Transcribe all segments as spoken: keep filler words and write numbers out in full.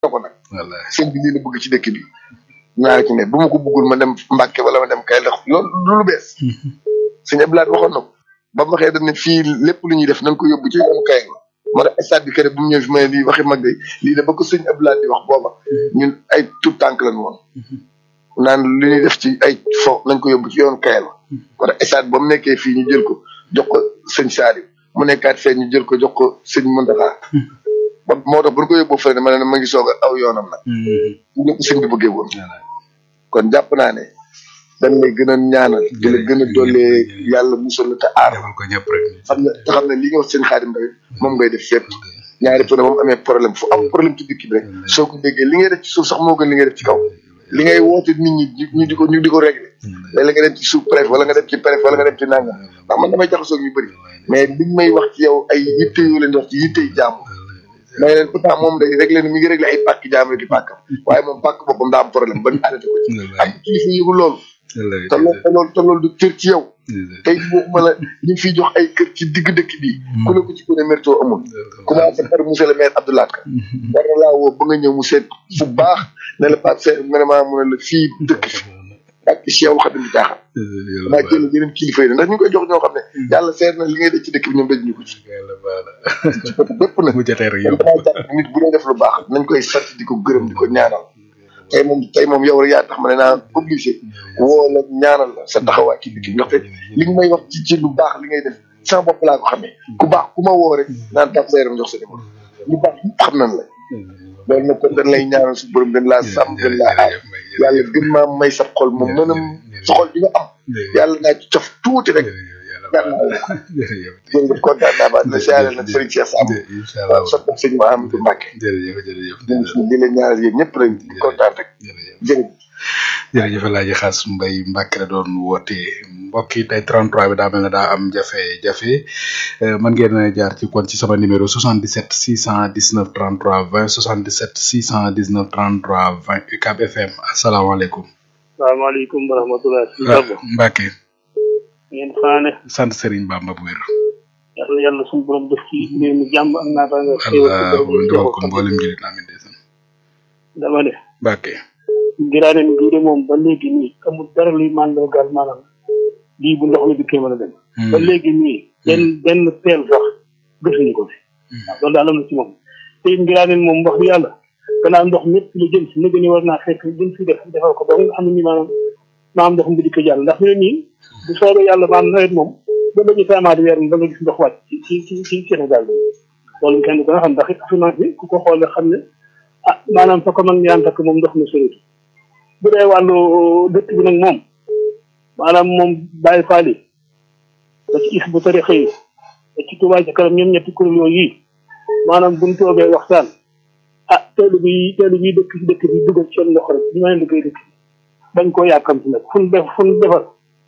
ko nag sëñ bi lii la bëgg ci dëkk bi ñaari ci ne bu ma ko bëggul ma dem Mbàkke wala ma dem kay ndax loolu du lu bees sëñ Abdoulaye waxoon na ko ba mu waxee dañ ne fii lépp lu ñuy def nañ ko yóbbu ci yoonu kay la moo tax stade bi kër bu mu ñëw fi ma ne lii waxi mag day lii da ba ko sëñ Abdoulaye di wax booba ñun ay tout tànk lañ woon naan li ñuy def ci ay fo nañ ko yóbbu ci yoonu kay la moo tax stade ba mu nekkee fii ñu jël ko jox ko sëñ Saliou mu nekkaat fee ñu jël ko jox ko sëñ Mountakha ba moo tax bu ñu ko yóbboo fële ma ne ma ngi soog a aw yoonam nag ñu ko sëñ bi bëggee woon kon jàpp naa ne dañ lay gën a ñaanal di la gën a dollee yàlla musal la te aar ko ñëpp rek xam ne te xam ne li nga wax sëñ Xaadim rek moom ngay def fépp ñaari pone moom amee problème fu am problème ci dëkk bi rek soo ko déggee li ngay def ci suuf sax moo gën li ngay def ci kaw li ngay woote nit ñi ñu di ko ñu di ko réglé léeg-léeg nga dem ci sous préfet wala nga dem ci préfet wala nga dem ci nangam ndax man damay jaxasoo ñu bëri mais liñ may wax ci yow ay yitte yoo leen di wax ci yitte yi jàmm may leen pourtant moom day réglé ni mi ngi réglé ay pàkk jàmm rek i pàkkam waaye moom pàkk boppam daa am problème ba ñu arrêté ko ci ak kilifa yëgu loolu te loolu te loolu te loolu du cër ci yow tey waxuma la ñu fiy jox ay kër ci digg dëkk bi ku ne ko ci ku ne mérito amul commencé par monsieur le maire Abdoulaye Ka war na laa woo ba nga ñëw mu seet fu baax ne la Pape Seck vraiment mu ne la fii dëkk fi ak Cheikh Khadim jaaxal maa jël yeneen kilifa yi ndax ñu ngi koy jox ñoo xam ne yàlla seet na li ngay def ci dëkk bi ñoom dañu ko ci ci côté bépp nag damaa jàpp nit bu dee def lu baax nañ koy sant di ko gërëm di ko ñaanal tey moom tey moom yow rek yaa tax ma ne naa obligé woo la ñaanal la sa taxawaay ci dëkk bi ndaxte li nga may wax ci ci lu baax li ngay def sama bopp laa ko xamee ku baax ku ma woo rek naan Pape Seck ma jox sa numéro lu baax xam nañ la loolu nag kon dañ lay ñaanal su borom gën laa sàmm gën laa aar yàlla gën maa may sa xol moom mën a sa xol bi nga am yàlla naa ci cof tuuti rek yàlla naa la jërëjëf kontaan naa ba la siyaare nag Serigne Cheikh Samb waaw soppam sëñ Mouhamadou Mbacké jërëjëf jërëjëf di leen ñaanal yéen ñëpp rek kontaan rek jërëjëf jërëjëf Alaaji Xaas Mbay Mbàkke la doon woote mbokk yi tey trente-trois bi daa mel ne daa am jafe-jafe mën ngeen a jaar ci kon ci sama numéro soixante-dix-sept six cent dix-neuf trente-trois vingt soixante-dix-sept six cent dix-neuf trente-trois vingt U C A B F M asalaamaaleykum. salaamaaleykum wa rahmatulah. Mbàkke. ngeen xaane. sant Serigne Bamba bu wér. yàlla yàlla suñu borom def ci réew mi jàmm ak naataange. alhamdulilah defal ko mboolem njëriñ amiin ndeysaan. dama ne. Mbàkke. Ngiraaneen bii de moom ba léegi nii amul dara luy màndargaal maanaam lii bu ndox mi dikkee mën a dem. ba léegi nii benn benn peel sax gisuñu ko fi. loolu daal am na ci moom te it Ngiraaneen moom wax dëgg yàlla gannaaw ndox mépp lu jëm si nag ni war naa fekk jëm si def defal ko ba nga xam ne nii maanaam maanaam ndox mi dikkee jàll ndax fi ne nii bu soobee yàlla maanaam nawet moom ba la ñu saamaati weer ba nga gis ndox wàcc ci ci ci ci Sénégal bi loolu kenn du ko nga xam ndax it assurance bi ku ko xoolee xam ne ah maanaam fa ko mag ñaan takk moom ndox mi soritu bu dee wàllu dëkk bi nag moom maanaam moom Baye Fall yi ba ci is bu tarixa yi ba ci Touba Ca Kanam ñoom ñetti kuréel yooyu yi maanaam buñ toogee waxtaan ah teelu bi teelu bi dëkk ci dëkk bi dugal seen loxo rek ñu mën a liggéey dëkk bi bañ koo yàkkamti nag fu ñu def fu ñu defar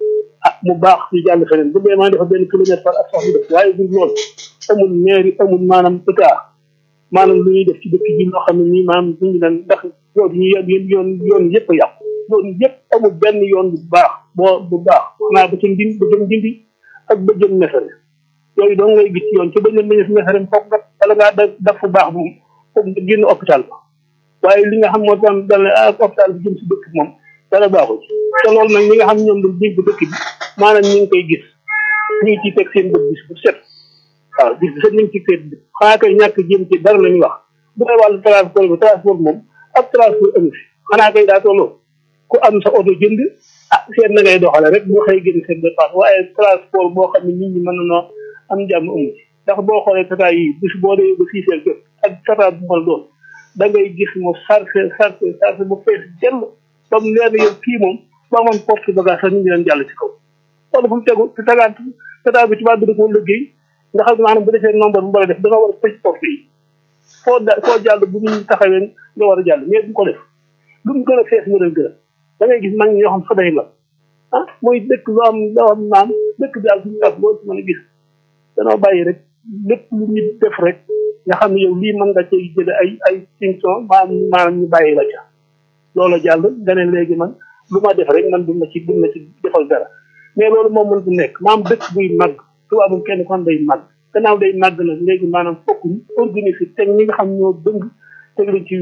ah mu baax ñu jàll feneen bu dee maa defar benn kilomètre par ak sax ñu def waaye bu loolu amul mairie amul maanaam état maanaam lu ñuy def ci dëkk bi loo xam ne nii maanaam duñu leen ndax yoon yi yoon yoon yoon yëpp a yàqu yoon yëpp amul benn yoon bu baax boo bu baax xanaa ba ca ndin ba jëm ndindi ak ba jëm mesare yooyu doo ngay gis yoon ci ba jëm meñes mesare foog nga wala ngaa da daf fu baax moom foog nga génn hôpital ba waaye li nga xam moo tam dal ak hôpital bi jëm si dëkk moom dara baaxul te loolu nag ñi nga xam ñoom dañ jégg dëkk bi maanaam ñu ngi koy gis ñu ngi ciy teg seen bët bis bu set waaw bis bu set ñu ngi ciy teg xanaa koy ñàkk jéem ci dara la ñuy wax bu dee wàllu transport bi transport moom ab transport amu fi xanaa kay daa tolloo ku am sa oto jënd ah seet na ngay doxale rek boo xëy génn seen dépense waaye transport boo xam ne nit ñi mën na noo am jàmm amu ci ndax boo xoolee tata yi bis boo dee ba six heures jot ak tata bu mal doon da ngay gis mu sarse sarse sarse bu fees jël ba mu leer yow kii moom ba amoon porte bagage sax ñu ngi leen jàll ci kaw loolu fu mu tegu te tagaat tata bi tubaab bi da koo liggéey nga xam ne maanaam bu defee nombre bu war a def da nga war a tëj porte yi foo da foo jàll bu ñu taxawee nga war a jàll mais du ko def lu mu gën a fees mu leen gën a da ngay gis mag ñi yoo xam fa day la ah mooy dëkk loo am loo am naan dëkk bi daal suñu tas boo ci mën a gis danoo bàyyi rek lépp lu nit def rek nga xam ne yow lii mën nga cay jële ay ay sanction maanaam maanaam ñu bàyyi la ca loolu jàll nga ne léegi man lu ma def rek man du ma ci du ma ci defal dara mais loolu moom mën du nekk maam dëkk buy màgg tubaab moom kenn kon day màgg gannaaw day màgg nag léegi maanaam fokk ñu organiser teg ñi nga xam ñoo dëng teg leen ci yoon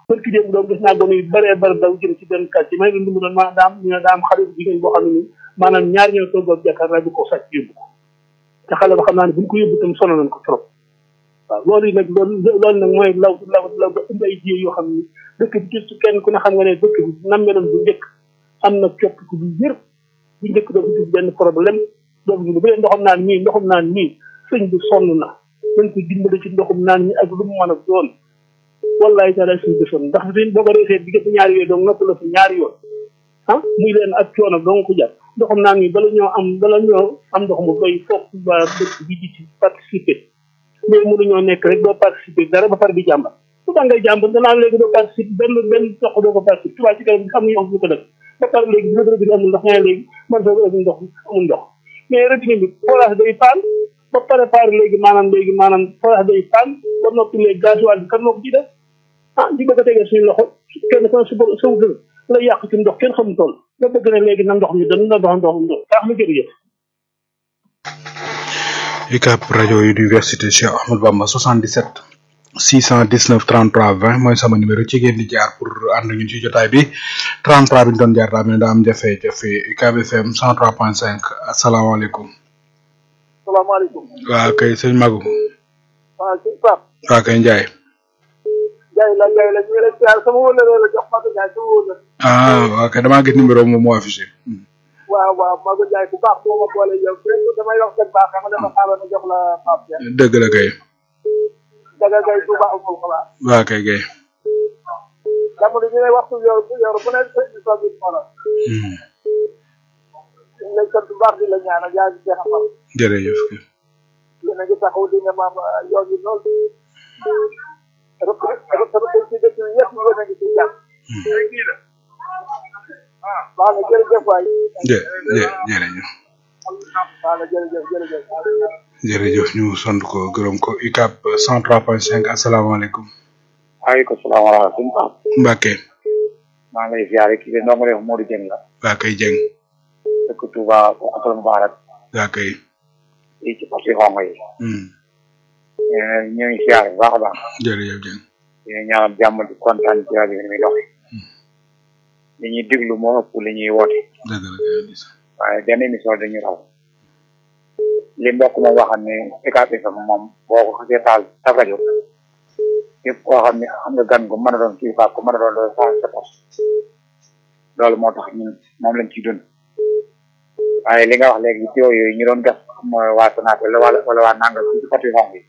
barki démb doom gis naa gone yu bëree bëri daw jëm ci benn quartier may leen dund doon maa daam ñu ne daam xale bu jigéen boo xam ne nii maanaam ñaar ñoo toog ak jàkkaar bu ko sàcc yóbbu ko te xale ba xam naa ne bu ñu ko yóbbu tam sonal nañ ko trop waaw loolu yi nag loolu loolu nag mooy law law law ba indi ay jiw yoo xam ne dëkk bi juste kenn ku ne xam nga ne dëkk bi nam meloon bu njëkk am na coppiku bu yër bu njëkk doo gis benn problème doo gis bu dee ndoxam naan mii ndoxam naan mii sëñ bi sonn na dañ ko dimbali ci ndoxum naan mi ak lu mu mën a doon wallaay taala suñ defoon ndax fi boo ko reesee diggante ñaari yooyu donc nopp la fi ñaari yoon ah muy leen ak coono dong ko jàpp ndoxam naan mi bala ñoo am bala ñoo am ndox mu doy foog waa dëkk bi di ci participer mais mënuñoo nekk rek doo participer dara ba pare di jàmbat su tax ngay jàmbat danaa léegi doo participer benn benn toq doo ko participer tubaab ci kanam bi xam nga ñu ko def ba pare léegi dina rëbbi amul ndox ñaa léegi man soo amul ndox amul ndox mais robinet bi forage day paan ba pare pare léegi maanaam léegi maanaam forage day paan ba noppi léegi gasoil bi kan moo ko ci def ah di bëgg a tegee suñu loxo kenn kon su sa wutal la yàq ci ndox kenn xamul tool nga bëgg ne léegi na ndox mi dan na ndox ndox ndox taax na jërëjëf U C A B rajo université Cheikh Ahmadou Bamba soixante-dix-sept six cent dix-neuf trente-trois vingt mooy sama numéro ci ngeen di jaar pour ànd ñun ci jotaay bi trente-trois bi ñu doon jaar daa mel ne daa am jafe-jafe U C A B F M cent trois point cinq asalaamaaleykum. salaamaaleykum. waaw kay sëñ Magu. waaw sëñ Pape. waaw kay Ndiaye. Ndiaye la Ndiaye la ñu ngi lay ziar sama wóor la jox Magu Ndiaye sama wóor la. ah waaw kay damaa gis numéro moom moo affiché. waaw waaw Magu Ndiaye bu baax moo ma boole yow damay wax dëgg baax xam nga dama xaaroon a jox la Pape. dëgg la kay. Daga Gueye Touba amul xalaat. waaw kay Gueye. jamono ji ne waxtu yor yor bu ne sëñ bi soog a xoolal. ñu ngi lay sant bu baax di la ñaanal yaa ngi jeex a xam. jërëjëf. yéen a ngi taxaw di ne maam yoon yi lool. rëpp rëpp rëpp ci dëkk yi yëpp yéen a ngi ciy jàpp. waaw nga jërëjëf waay. jë jë jërëjëf. waaw nga jërëjëf jërëjëf. jërëjëf ñu sant ko gërëm ko U C A B cent trois point cinq asalaamaaleykum. waaleykum salaam wa rahmatulah. Mbacke. maa ngi lay ziare kii de ndongo def Modou Dieng la. waa kay Dieng. dëkk Touba ko Atal Mubarak. waa kay. fii ci parti xonq yi. ñu ngi ziare bu baax a baax. jërëjëf Dieng. ñu ngi ñaanal jàmm di kontaan ci rajo bi ni muy doxee. li ñuy déglu moo ëpp li ñuy woote. dëgg la kay. waaye benn émission dañuy raw. li mbokk moom waxam ne U C A B F M moom boo ko xasee taal sa rajo képp koo xam ne xam nga gan gu mën a doon kilifa ko mën a doon loolu sa sa poste loolu moo tax ñun moom lañ ciy dund waaye li nga wax léegi ci yooyu ñu doon gas mooy waa Sonatel wala wala waa Nangal ci ci Fatick xonq yi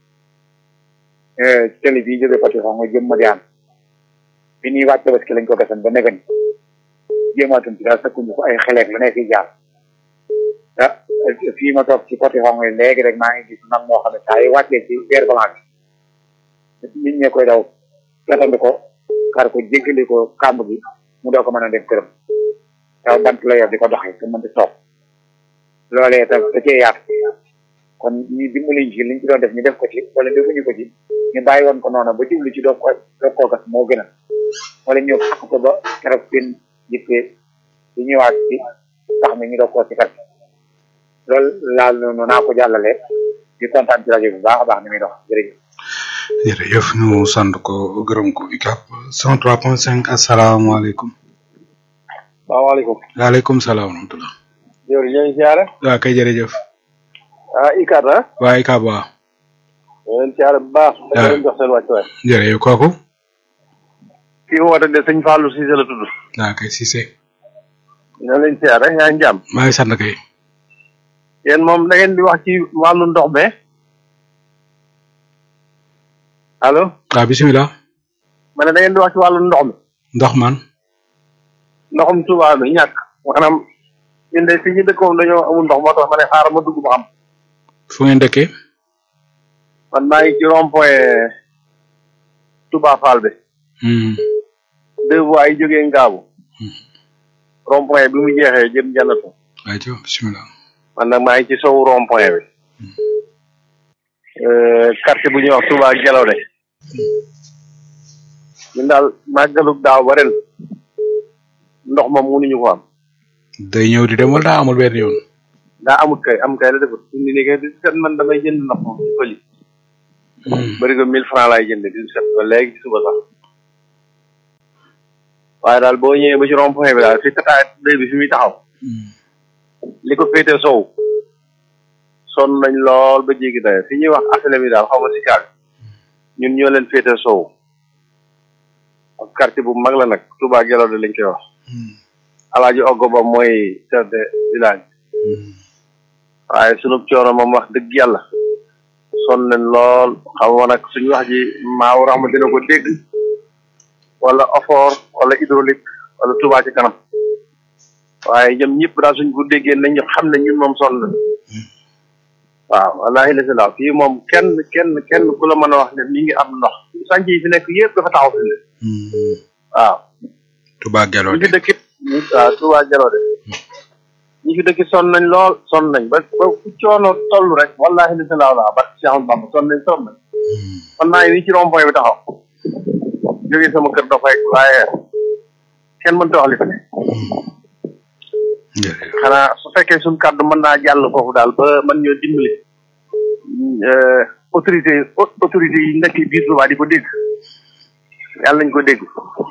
télé bii jógee Fatick xonq jëm Madiane bi ñuy wàcc Tabaski lañ ko gasan ba nekk ni jéemaatuñ ci daal sakkuñu ko ay xeleeg lu ne fiy jaar ah fii ma toog ci côté xonq yi léegi rek maa ngi gis nag moo xam ne saa yi wàccee ci weer blanc bi nit ñee koy daw gatandi ko kar ko jéggali ko kàmb gi mu doo ko mën a def këram taw bant la yor di ko doxee te mën di toog loolee tam da cee yaatu kon ñu dimbali ci liñ ci doon def ñu def ko ci wala defuñu ko ci ñu bàyyi woon ko noonu ba jublu ci doog ko doog koo gas moo gën a wala ñëw xaq ko ba keroog seen jittee di ñëwaat ci tax mi ñu doog koo ci kat loolu laal noonu naa ko jàllale di kontaan ci rajo bi bu baax a baax ni muy dox jërëjëf. jërëjëf ñu sant ko gërëm ko U C A B cent trois point cinq asalaamaaleykum. salaamaaleykum. waaleykum salaam wa rahmatulah. yow di leen ziare. waaw kay jërëjëf. ah U C A B ah. waa U C A B waaw. leen ziare bu baax. da leen jox seen wàccuwaay. jërëjëf kooku. kii woote de sëñ Fallou Cissé la tudd. waaw kay Cissé. dina leen ziare yaa ngi jàmm. maa ngi sant kay. yéen moom da ngeen di wax ci wàllu ndox mi allo. waaw bisimilah. ma ne da ngeen di wax ci wàllu ndox mi. ndox man. ndoxum Touba bi ñàkk maanaam ñun de fi ñu dëkkoon dañoo amul ndox moo tax ma ne xaaral ma dugg ba xam. fu ngeen dëkkee. man maa ngi ci rond point Touba Fall bi. deux voies yi jógee Ngaabu. rond point bi mu jeexee jëm jàllatu. ayca bisimilah. man nag maa ngi ci sowu rond point bi. quartier bu ñuy wax Touba Gelaw de. ñun daal màggalug daaw ba ren ndox moom mënuñu ko am. day ñëw di dem wala daa amul benn yoon. daa amul kay am kay la defut indi ni kay di set man damay jënd ndox moom ci pëli. bëri ko mille francs laay jënd di set ba léegi ci suba sax. waaye daal boo ñëwee ba ci rond point bi daal fi tata day bi fi muy taxaw li ko féete sow sonn nañ lool ba jéggi dayo fi ñuy wax asile bi daal xaw ma si kaar ñun ñoo leen féete sow quartier bu mag la nag Touba Gelode lañ koy wax alaaji Oggo Ba mooy chef de village waaye sunu coono moom wax dëgg yàlla sonn nañ lool xam nga nag suñu wax ji maaw raxma dina ko dégg wala ofoor wala hydraulique wala Touba ci kanam waaye ñoom ñëpp daal suñ ko déggee nañ xam ne ñun moom sonn nañ waaw wallaahi la si laaw fii moom kenn kenn kenn ku la mën a wax ne mi ngi am ndox sànc yi fi nekk yëpp dafa taxaw fi ne waaw Touba Gelode ñi fi dëkkit waaw Touba Gelode ñi fi dëkkit sonn nañ lool sonn nañ ba ba fu coono toll rek wallaahi la si laaw laa ba Cheikh Bamba sonn nañ sonn nañ man maa ngi nii ci rond point bi taxaw jógee sama kër dafay waaye kenn mënta wax li fi ne xanaa su fekkee suñ kàddu mën naa jàll foofu daal ba man ñoo dimbali autorité autorité yi nekk biir Touba di ko dégg yàlla nañ ko dégg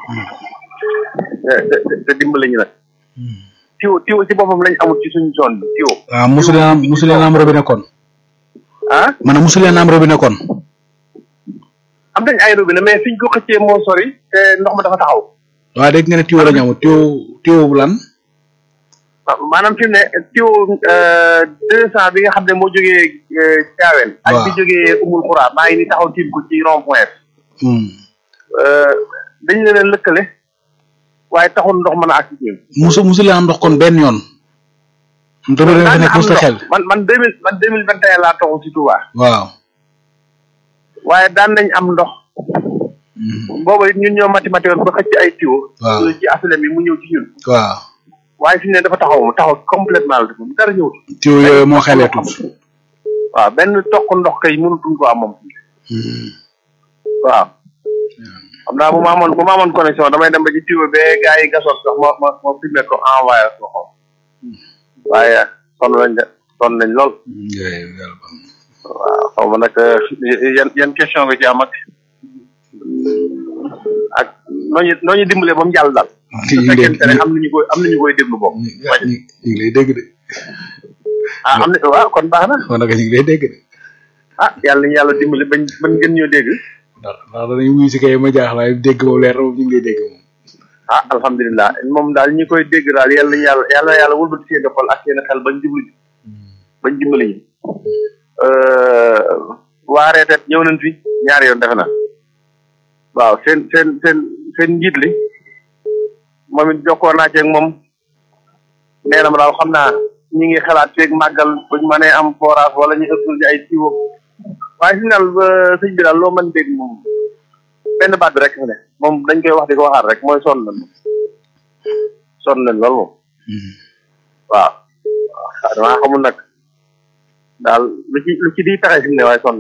te dimbali ñu nag tiwo tiwo ci boppam lañ amul ci suñu zone bi tiwo waaw mosu leen am mosu leen am robinet kon ah man mosu leen am robinet kon am nañ ay robinet mais fiñ ko xëccee moo sori te ndox ma dafa taxaw waaw dégg nga ne tiwo la ñu amul tiwo tiwo bu lan maanaam fi mu ne tiwo deux cent bi nga xam ne moo jógee Thiawén ak bi jógee Umul Xura maa ngi ni taxaw tiim ko ci rond point dañ leen a lëkkale waaye taxul ndox mën a ak ci musu musu leen am ndox kon benn yoon ndëbë leen nekk musta xel man man deux mille man deux mille vingt et un laa taxaw ci Touba waaw waaye daan nañ am ndox booba it ñun ñoo mathématique woon ba xëcc ay tiwo ci asilem yi mu ñëw ci ñun waaw waaye fi ne dafa taxaw mu taxaw complètement la def dara ñëwut tiwo yooyu moo xelee tuut waaw benn toq ndox kay mënutuñ ko am moom waaw xam naa bu ma amoon bu ma amoon connexion damay dem ba ci tiwo bee gars yi gasoon sax ma ma ma filmé ko envoyé ko xool waaye sonn nañ de sonn nañ lool waaw xaw ma nag yan yan question nga ci am ak ak nooñu nooñu dimbalee ba mu jàll daal su fekkente ne am nañu koy am nañu koy déglu boobu ñu ngi lay dégg de ah am na waaw kon baax na kon nag ñu ngi lay dégg de ah yàlla nañu yàlla dimbali bañ bañ gën ñoo dégg ndax ndax danañ wuyu si kay ma jaax waaye dégg moom leer na moom ñu ngi lay dégg moom ah alhamdulilah moom daal ñi koy dégg daal yàlla nañu yàlla yàlla yàlla wëlbati seen xol ak seen xel bañ jublu bañ dimbali ñu waa reetet ñëw nañ fi ñaari yoon defe na waaw seen seen seen seen njiit li moom it jokkoo naa ci ak moom nee na ma daal xam naa ñi ngi xalaat feeg màggal buñ mënee am forage wala ñu ëpp ay tiwo waaye si daal sëñ bi daal loo mën dégg moom benn baat bi rek fi ne moom dañ koy wax di ko waxaat rek mooy sonn nañ sonn nañ lool moom waaw waaw damaa xamul nag daal lu ci lu ci di taxee fi mu ne waaye sonn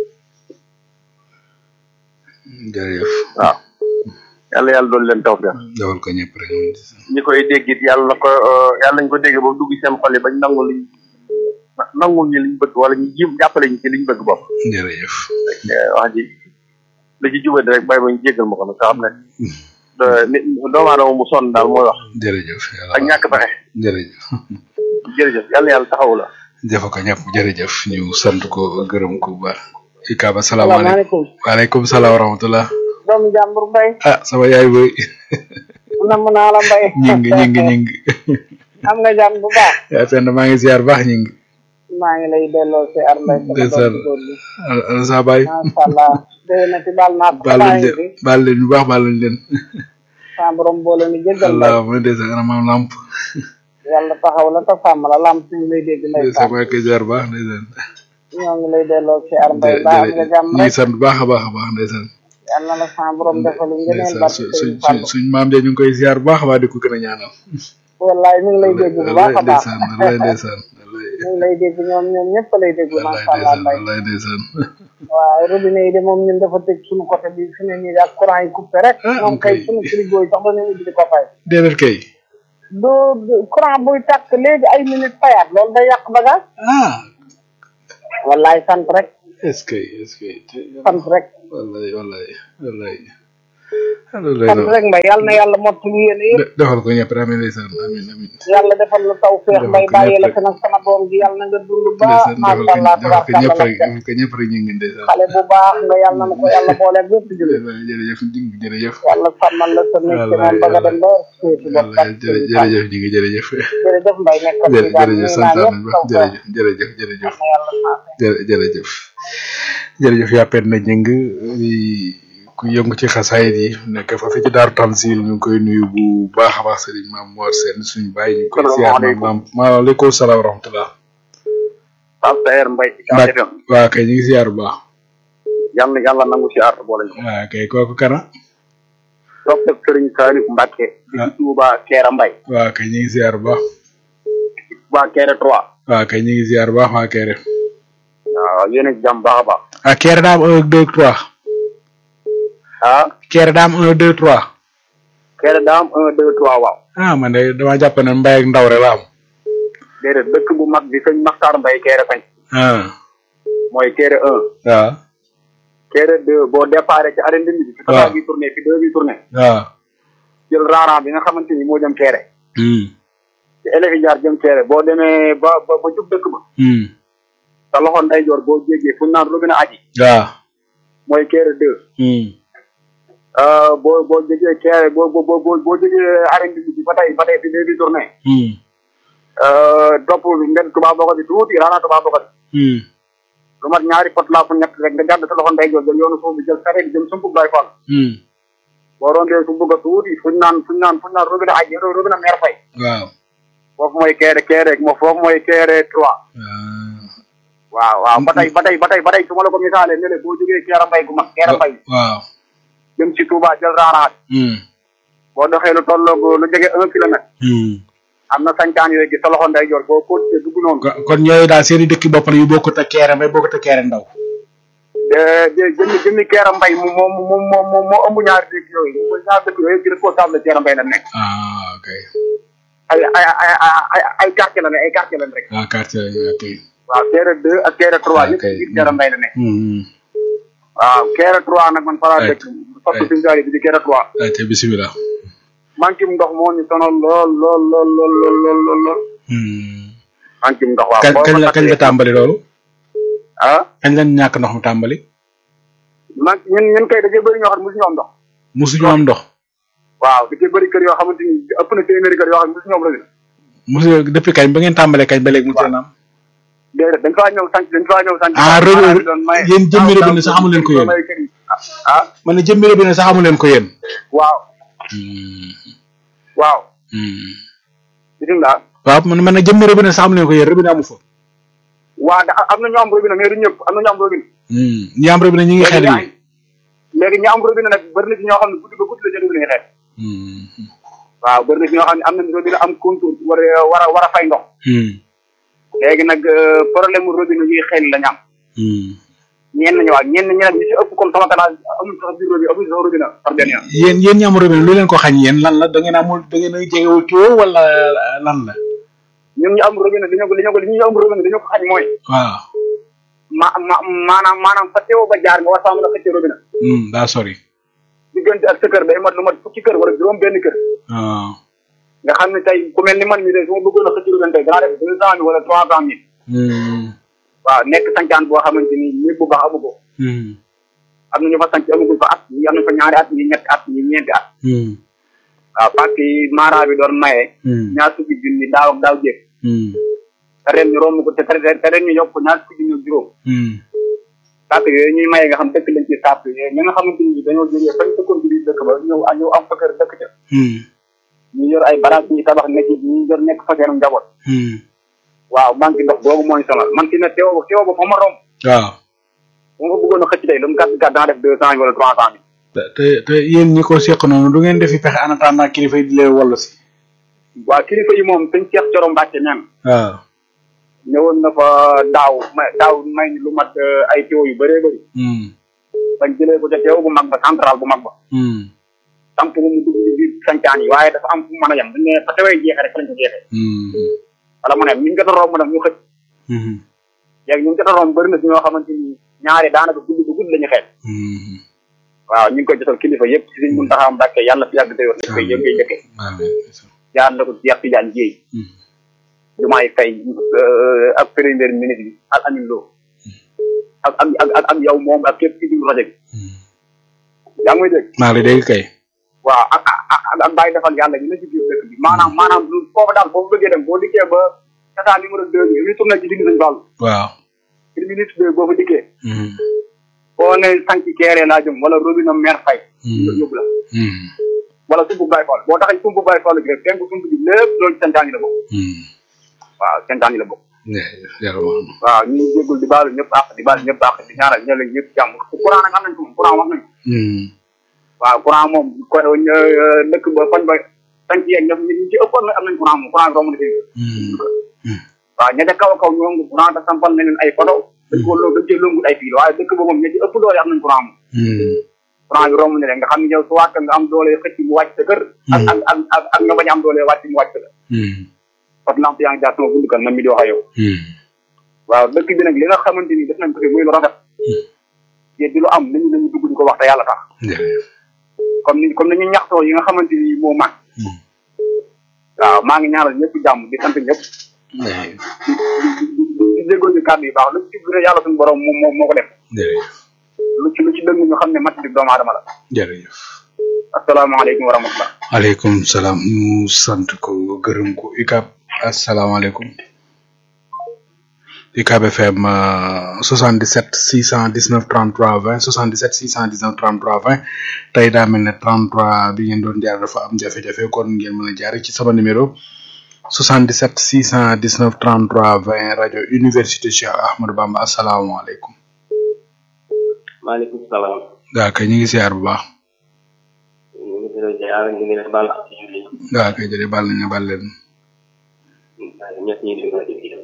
jërëjëf waaw yàlla yàlla doon leen taw feex dawal ko ñëpp rek ñi koy dégg it yàlla na ko yàlla nañ ko dégg ba dugg seen xol yi bañ nangu liñ nangul ñi liñ bëgg wala ñu jim jàppale ñu ci liñ bëgg bopp jërëjëf wax ji la ci jubadi rek bay ba ñu jéggal ma ko nag nga xam ne nit doomu aadama mu sonn daal mooy wax jërëjëf ak ñàkk pexe jërëjëf jërëjëf yàlla yàlla taxawu la jëfa ko ñëpp jërëjëf ñu sant ko gërëm ko bu baax Ikaaba salaamaaleykum waaleykum salaam wa rahmatulah doomu jàmbur Mbaye ah sama yaay boy nam naa la Mbaye ñing ñing ñing am nga jàmm bu baax yaa seen maa ngi ziar baax ñing maa ngi lay delloo si ar Mbaye ndeysaan ana sa baay masha Allah day na ci baal naa ko baal leen baal leen bu baax baal leen sa borom boole ni jéggal Allah mo ndeysaan ana maam lamp yàlla taxaw la ta sàmm la lamp ñu lay dégg lay sa maa koy ziar baax ndeysaan ñoo ngi lay delloo si ar Mbaye ba am nga jàmm ñi sant baax a baax a baax ndeysaan yàlla na sa borom defal ngeenel ba suñ suñ maam de ñu ngi koy ziar baax waa di ko gën a ñaanal wallahi ñu ngi lay dégg bu baax a baax wallahi ndeysaan ñu ngi lay dégg ñoom ñoom ñëpp lay dégg masha Allah Mbaye wallahi ndeysaan waaw robinet yi de moom ñun dafa tëj suñu côté bi fi ne nii ak courant yi coupé rek moom kay suñu frigo yi sax dañu ubbi di ko fay déedéet kay do courant buy tàkk léegi ay minutes fayaat loolu day yàq bagage ah wallahi sant rek est-ce que est-ce que sant rek wallahi wallahi wallahi sant rek mbay yàlla na yàlla mottali yéen yëpp defal ko ñëpp amiin ndeysaan amiin amiin yàlla defal la taw feex mbay bàyyi la fi nag sama doom ji yàlla na nga dund baax macha allah defal ko ñëpp rek defal ko ñëpp rek ñu ngi ndeysaan xale bu baax nga yàlla na ko yàlla boole bépp jullit jërëjëf jërëjëf yàlla sàmmal la sa nekk moom ba nga dem ba seeti bopp jërëjëf ñu ngi jërëjëf jërëjëf mbay nekkal ci jërëjëf sant nañ wax jërëjëf jërëjëf jërëjëf jërëjëf jërëjëf yàppeen na jëng ku yëngu ci xasaayit yi nekk fa fi ci Daaru Tansil ñu ngi koy nuyu bu baax a baax sëriñ Maam Mor Sène suñu baay ñu ngi koy ziar maam maaleykum salaam wa rahmatulah. Pape Saer Mbaye. waaw kay ñu ngi ziar bu baax. yàlla yàlla nangu ziar boole ñu. waaw kay kooku kana. docteur Serigne Salif Mbacke. ah di Touba Kera Mbaye. waaw kay ñu ngi ziar bu baax. waa Kera trois. waaw kay ñu ngi ziar bu baax waa Kera. waaw yéen a ngi jàmm baax a baax. ah Kera daa am un deux trois. ah. Kera daa am un deux trois. Kera daa am un deux trois waaw. ah man de damaa jàpp ne Mbaye ak Ndaw rek la am. déedéet dëkk bu mag bi sëñ Maxtaar Mbaye Kera kañ. ah. mooy Kera un. waaw. Kera deux boo départ ci arène bi. ci quatre bi tourné fi deux bi tourné. waaw. jël raaraan bi nga xamante ni moo jëm Kera. hum. ci élèves yi jaar jëm Kera boo demee ba ba ba jub dëkk ba. hum. sa loxo ndeyjoor boo jéggee fu ñu naan robinet aji. waaw. mooy Kera deux. hum. boo boo jógee Kera boo boo boo boo jógee arène bi ba tey ba tey fi deux bi tourné. hum. topp mbedd tubaab boo ko di tuuti raana tubaab boo ko di. hum. lu mat ñaari pot laa fu ñett rek nga jàdd sa loxo ndeyjoor jël yoonu suuf bi jël sareet jëm sumpug bay fall. hum. boo rondee sumpug a tuuti fuñ naan fuñ naan fuñ naan robinet aji robinet meer fay. waaw. foofu mooy Kera Kera moo foofu mooy Kera trois. waaw waaw ba tey ba tey ba tey ba tey su ma la ko misaalee ne le boo jógee Kera Mbay gu mag Kera Mbay. waaw. jëm ci Touba jël raanaat. boo doxee lu tolloo lu jege un kilomètre. am na sañcaan yooyu gi sa loxo ndeyjoor boo ko dugg noonu. kon ñooyu daal seen i dëkk bopp la yu bokkut ak Kera Mbay bokkut ak Kera Ndaw. de jëmmi jëmmi Kera Mbay mu moo moo moo moo moo ëmb ñaari dëkk yooyu mu ñaari dëkk yooyu ci responsable Kera Mbay la nekk. ah ok. ay ay ay ay ay quartier la ne ay quartier la rek. ah quartier la ok. waaw Kera deux ak Kera trois yëpp ci Kera Mbay la nekk. waaw Kera trois nag man fa laa dëkk. fokk suñu daal bi di Kera trois. ayca bisimilah. manqué ndox moo ñu sonal lool lool lool lool lool lool lool lool. manqué ndox waaw. kañ kañ la kañ la tàmbali loolu. ah. kañ la ñàkk ndox mu tàmbali. man ñun ñun kay dafay bëri ñoo xam ne mosuñu am ndox. mosuñu am ndox. waaw dafay bëri kër yoo xamante ni ëpp na téeméeri kër yoo xam ne mosuñu am robinet. mosu depuis kañ ba ngeen tàmbalee kañ ba léegi mu seen am. déedéet dañ faa ñëw sànq dañ faa ñëw sànq. ah robinet yéen jëmmi robinet sax amu leen ko yéen. ah man ne jëmmi robinet sax amu leen ko yéen. waaw. waaw. bisimilah. waaw man man nag jëmmi robinet sax amu leen ko yéen robinet amu fa. waaw da am na ñu am robinet mais du ñëpp am na ñu am robinet. ñi am robinet ñu ngi xel yi. léegi ñi am robinet nag bëri na ci ñoo xam ne guddi ba guddi la jënd bi la ñuy xel. waaw bëri na ci ñoo xam ne am nañ robinet am contour war a war a war a fay ndox. léegi nag problème mu robinet yi xel la ñu am. ñenn ñi waaw ñenn ñi nag ñu ci ëpp comme sama canal amul sax biir robinet amul sax robinet par benn yoon. yéen yéen ñi am robinet lu leen ko xañ yéen lan la da ngeen amul da ngeen a jegewul tuyau wala lan la. ñun ñu am robinet dañoo ko dañoo ko li ñu am robinet dañoo ko xañ mooy. waaw. ma ma maanaam maanaam fa teewoo ba jaar nga war faa mën a xëccee robinet. daa sori. diggante ak sa kër day mat lu mat fukki kër wala juróom benn kër. waaw. nga xam ne tey ku mel ni man mii de su ma bëggoon a xëcc robinet tey danaa def deux cent mille wala trois cent mille. waaw nekk sancaan boo xamante ni ñëpp bu baax amu ko. am na ñu fa sanc amagul fa at ñi am na fa ñaari at ñi ñetti at ñi ñeenti at. waaw parce que maara bi doon maye. ñaar fukki junni daaw ak daaw jéeg. te ren ñu romb ko te te ren ñu yokk ko ñaar fukki junni ak juróom. parce que yooyu ñuy maye nga xam dëkk lañ ci sàpp ñi nga xamante ni dañoo jógee fañ dëkkoon ci biir dëkk ba ñëw ñëw am fa kër dëkk ca. ñu yor ay baraag ñu tabax nekk ñu yor nekk fa seen njaboot. waaw manqué ndox boobu mooy sonal man fi ne teewoo teewoo ba fa ma romb. waaw. bu nga bëggoon a xëcc tey lu mu gàtt gàtt dana def deux cent wala trois cent mille. te te yéen ñi ko seq noonu du ngeen defi pexe en attendant kilifa yi di leen wallu si. waaw kilifa yi moom sëñ Cheikh Thioro Mbacke neen. waaw. ñëwoon na fa daaw may daaw may lu mat ay teew yu bëree bëri. bañ jëlee ko ca teew bu mag ba central bu mag ba. samp mu dugg ci biir sancaan yi waaye dafa am fu mu mën a yem bu ñu nee fa tewee jeexee rek lañ ko jeexee. wala mu ne ñu ngi jot a romb nag ñu xëcc. léegi ñu ngi jot a romb bëri na si ñoo xamante ni ñaari daanaka guddi ba guddi la ñu xeet. waaw ñu ngi koy jotal kilifa yëpp ci suñ mun taxaw Mbàkke yàlla fi yàgg te yor koy yëg koy jëkke jaar na ko Cheikh Tidiane Dièye jumaay fay ak premier ministre bi ak Amin Lo ak ak ak ak yow moom ak képp ki di rajo bi yaa ngi may dégg maa ngi lay dégg kay waaw ak ak ak bàyyi defal yàlla ñu ne ci biir dëkk bi maanaam maanaam foofu daal boo bëggee dem boo dikkee ba tata numéro deux bi ñu tourné ci digg sañ Fall waaw une minute deux boo fa dikkee boo ne sànq keeree laa jëm wala robinet mer fay yóbbu la wala sumbu Baye Fall boo taxee sumbu Baye Fall gi rek tenk sumbu bi lépp loolu santaan yi la bokk waaw santaan yi la bokk waaw ñu ngi jéggul di baalu ñëpp àq di baalu ñëpp àq di ñaanal ñële ñëpp jàmm courant nag am nañ ko moom courant wax nañ waaw courant moom ko dëkk ba fañ ba sanc yeeg ñëpp ñu ci ëppoon am nañ courant moom courant bi romb na fi waaw ña ca kaw a kaw ñoom courant da sampal nañ leen ay photo dañ ko loolu dañ cee lëngul ay fii waaye dëkk ba moom ña ci ëpp doole am nañ courant moom courant bi romb na leen nga xam ne yow su wàcc nga am doole xëcc mu wàcc sa kër ak ak ak ak nga bañ am doole wàcc mu wàcc sa kër parce que lamp yaa ngi jaar sama bundu kan man mi di wax ak yow waaw dëkk bi nag li nga xamante ni def nañ ko fi muy lu rafet te di lu am nañu nañu dugg di ko wax te yàlla tax comme ni comme nañu ñaxtoo yi nga xamante ni moo mag waaw maa ngi ñaanal ñëpp jàmm di sant ñëpp di jégalu ci kàddu yi baax lu ci gën a yàlla suñu borom moom moo ko def lu ci lu ci dëng ñu xam ne mat di doomu aadama la jërëjëf asalaamaaleykum wa rahmatulah aleykum salaam ñu sant ko gërëm ko U C A B asalaamaaleykum U C A B F M soixante-dix-sept six cent dix-neuf trente-trois vingt soixante-dix-sept six cent dix-neuf trente-trois vingt tey daa mel ne trente-trois bi ngeen doon jaar dafa am jafe-jafe kon ngeen mën a jaar ci sama numéro soixante-dix-sept six cent dix-neuf trente-trois vingt rajo Université Cheikh Ahmadou Bamba asalaamaaleykum. maaleykum salaam. gaa kay ñu ngi siyaar bu baax. ñu ngi leen di ziar ñu ngi leen baal ak ci julli. gaa kay jërëjëf baal nañu baal leen. ñett ñi di ko di di.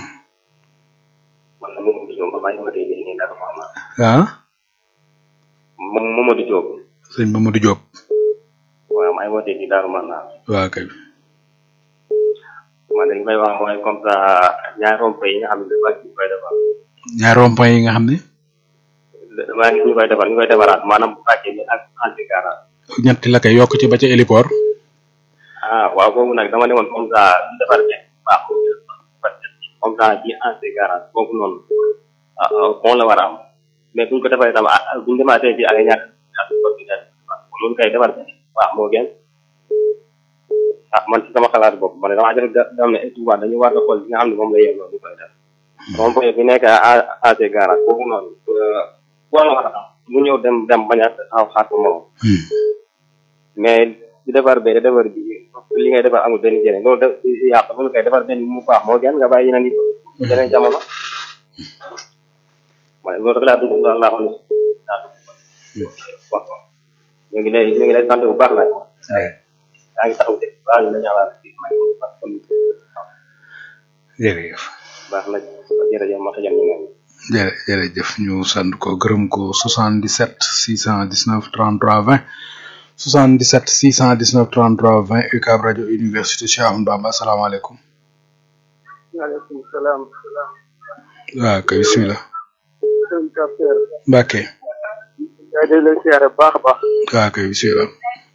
man la Mamadou Diop ba bàyyi ma tey jii nii daal ma am. ah. moom Mamadou Diop. sëñ Mamadou Diop. waaw maa ngi wootee ci Darou Manna. waaw kay. man dañ may wax mooy comme ça ñaari rond-point yi nga xam ne dafa ñu koy defar. ñaari rond-point yi nga xam ne. maa ngi ñu koy defar ñu koy defaraat maanaam bu fekkee ni ak anti-garage. ñetti la kay yokk ci ba ca héliport. ah waaw boobu nag dama ne woon comme ça defar ne baaxul comme ça ci anti-garage boobu noonu ah bon la war a am mais buñ ko defaree tam ah buñ demaatee ci ak ñaar loolu kay defar waaw moo gën ah man ci sama xalaat bopp man damaa def dama ne Touba dañu war a xool li nga xam ne moom la yelloo ñu koy def rond-point bi nekk anti-garage boobu noonu bon la war a am mu ñëw dem dem bañ a aw xaar ko morom mais di defar bee defar bi li ngay defar amul benn njëriñ loolu def yàq loolu kay defar benn mu baax moo gën nga bàyyi yeneen yi yeneen jamono mooy loolu rek laa dugg laa laa xam ne ñu ngi lay ñu ngi lay sant bu baax la yaa ngi taxaw de baax na ñaanal jërëjëf baax na jërëjëf ma xajal ñu ngi jërë jërëjëf ñu sant ko gërëm ko soixante-dix-sept six cent dix-neuf trente-trois vingt soixante-dix-sept six cent dix-neuf trente-trois vingt U C A B rajo Université Cheikh Ahmadou Bamba asalaamaaleykum. waaleykum salaam. waaw kay bisimilah. sëñ Kapteer. Mbacke. yaa ngi lay siyaare bu baax a baax. waaw kay bisimilah.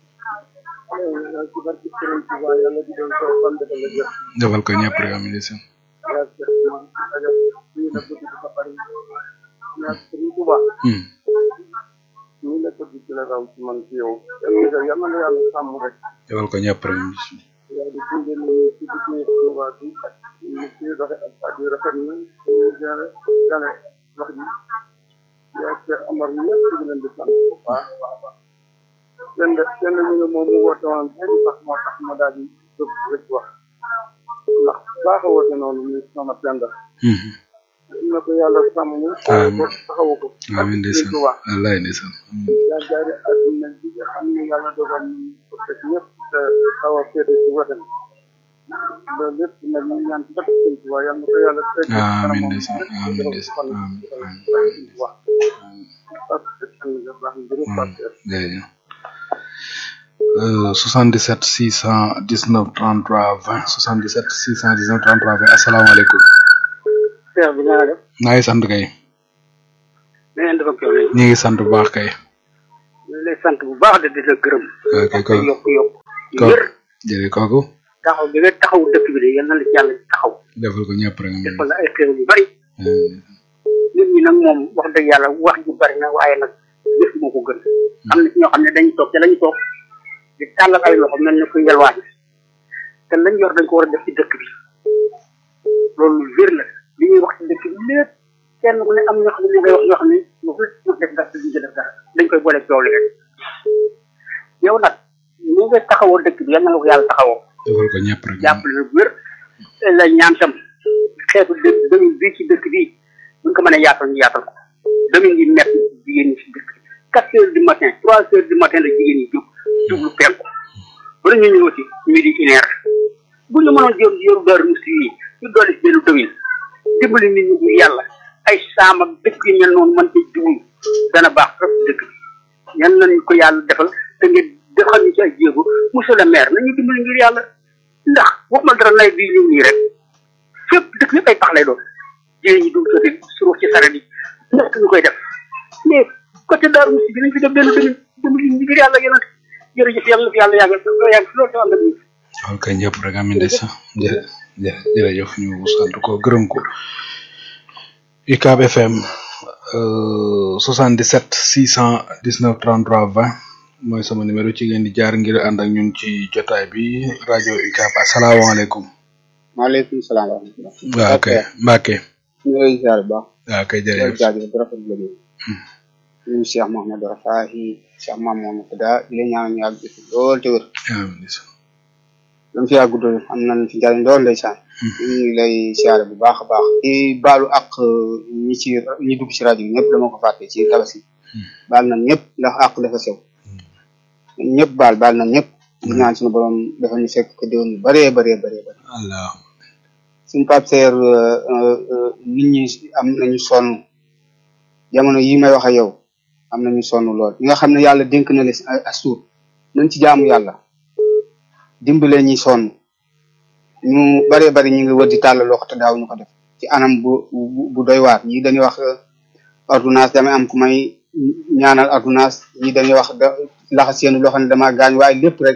ci barke Sëriñ Tuuba yàlla di doon soo fan defal la jëf. defal ko ñëpp rek am na yaa ngi seet moom ci rajo bii la bëgg di ko bari yaa Sëriñ Tuuba. nii la bëgg ci la raw ci man ci yow. yal na la yàlla sàmm rek. defal ko ñëpp rek. yaa di dundee nii ci biir Tuuba bi ak ñu ci doxe ak ak yu rafet na ñu gane gane wax ji yaa ci amar ñëpp di leen di sant bu baax a baax a baax. kenn de kenn ñu ne moom mu woote woon benn sax moo tax ma daal di jóg rek wax ndax baax a woote noonu muy sama penda na ko yàlla sàmm ko taxawu ko amiin ndeysaan wallaay ndeysaan yaa jaari àdduna bi nga xam ne yàlla dogal ñu ko teg ñëpp te xaw a féete ci wetam loolu lépp nag ñu ñaan ci dëkk Sëñ Tuubaa yàlla na ko yàlla teg amiin ndeysaan amiin ndeysaan wax parce que kenn nga baax mbiru partenaire jërëjëf soixante-dix-sept six cent dix-neuf trente-trois vingt soixante-dix-sept six cent dix-neuf trente-trois vingt asalaamaaleykum. Cheikh bi naa def. maa ngi sant kay. na ngeen def ak yow ñu ngi sant bu baax kay. ñu lay sant bu baax de di la gërëm. ok ko yokk yokk. ko yër jërëjëf kooku. taxaw bi nga taxaw dëkk bi de yal na la ci yàlla taxaw. defal ko ñëpp rek. defal la ay xéewal yu bari. nit ñi nag moom wax dëgg yàlla wax ju bari na waaye nag jëf moo ko gën. am na ci ñoo xam ne dañuy toog te lañu toog di tàllal ay loxo mel ni ko yelwaan te lañ yor dañ ko war a def ci dëkk bi loolu wér la li ñuy wax ci dëkk bi lépp kenn ku ne am ñoo xam ne ñu ngay wax ñoo xam ne ñu def dara duñ def dara dañ koy boole coow li rek yow nag ñu nga taxawoo dëkk bi yal na la ko yàlla taxawoo. defal ko ñëpp rek. jàppale na wér la ñaan tam xeetu dë demin bii ci dëkk bii buñ ko mënee yaatal ñu yaatal ko demin yi métti jigéen ñi ci dëkk quatre heures du matin trois heures du matin la jigéen ñi jóg jublu penku bala ñu ñëw ci midi une heure bu ñu mënoon jël yoru Daaru Musti yi ñu dolli si benn demin dimbali nit ñi ngir yàlla ay saam ak dëkk yi mel noonu mën ci jublu dana baax trop dëkk bi ñan nañ ko yàlla defal te ngeen defal ñu ci ay jéego monsieur le maire nañu dimbali ngir yàlla ndax waxuma dara nawet bii ñëw nii rek fépp dëkk yëpp ay pax lay doon jigéen ñi dugg ci suruux ci saret yi nekk ñu koy def mais côté Daaru Musti bi nañ fi def benn demin dimbali ngir yàlla yonent jërëjëf yàlla fi yàlla yàggal yàgg fi loolu te ànd ak ñun. ok ñëpp rek amin de sax jë jërëjëf ñu sant ko gërëm ko U C A B F M soixante-dix-sept six cent dix-neuf trente-trois vingt mooy sama numéro ci ngeen di jaar ngir ànd ak ñun ci jotaay bi rajo U C A B asalaamaaleykum. maaleykum salaam wa rahmatulah. waaw kay Mbacke. ñu ngi lay ziar bu baax. waaw kay jërëjëf jaajëf bu rafet la ñu Cheikh Mouhamadou Rafahi Cheikh Mamadou Fada di la ñaan ñu yàgg lool te wér. lu mu fi yàgg doon am nañ fi njariñ lool ndeysaan. ñu ngi lay ziar bu baax a baax. di baalu ak ñi ci ñi dugg ci rajo bi ñëpp dama ko fàtte ci tabaski. baal nañ ñëpp ndax àq dafa sew. ñëpp baal baal nañ ñëpp. di ñaan suñu borom dafa ñu fekk ko déwén yu bëree bëree bëree bëri. allah. suñu Pape Seer nit ñi am nañu sonn jamono yi may wax ak yow. am nañu sonn lool ñi nga xam ne yàlla dénk na leen as tuut nañ ci jaamu yàlla dimbale ñi sonn ñu baree bari ñu ngi wër di tàll loxo te daaw ñu ko def ci anam bu bu doy waar ñii dañuy wax ordonnance damay am ku may ñaanal ordonnance ñii dañuy wax da laxa seenu loxo ne dama gaañ waaye lépp rek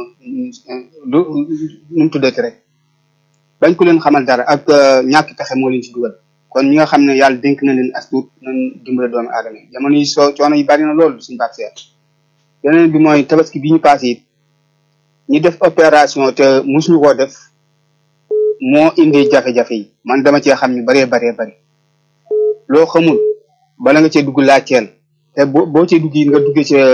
lu nu mu tuddati rek bañ ko leen xamal dara ak ñàkk pexe moo leen ci dugal kon ñi nga xam ne yàlla dénk na leen as tuut nañ dimbale doomu aadama yi jamono yi soo coono yi bari na loolu suñu Pape Seer yeneen bi mooy tabaski bi ñu passé it ñi def opération te musuñu koo def moo indi jafe-jafe yi man dama cee xam ñu baree baree bari loo xamul bala nga cee dugg laajteel te boo boo cee dugg yi nga duggee ci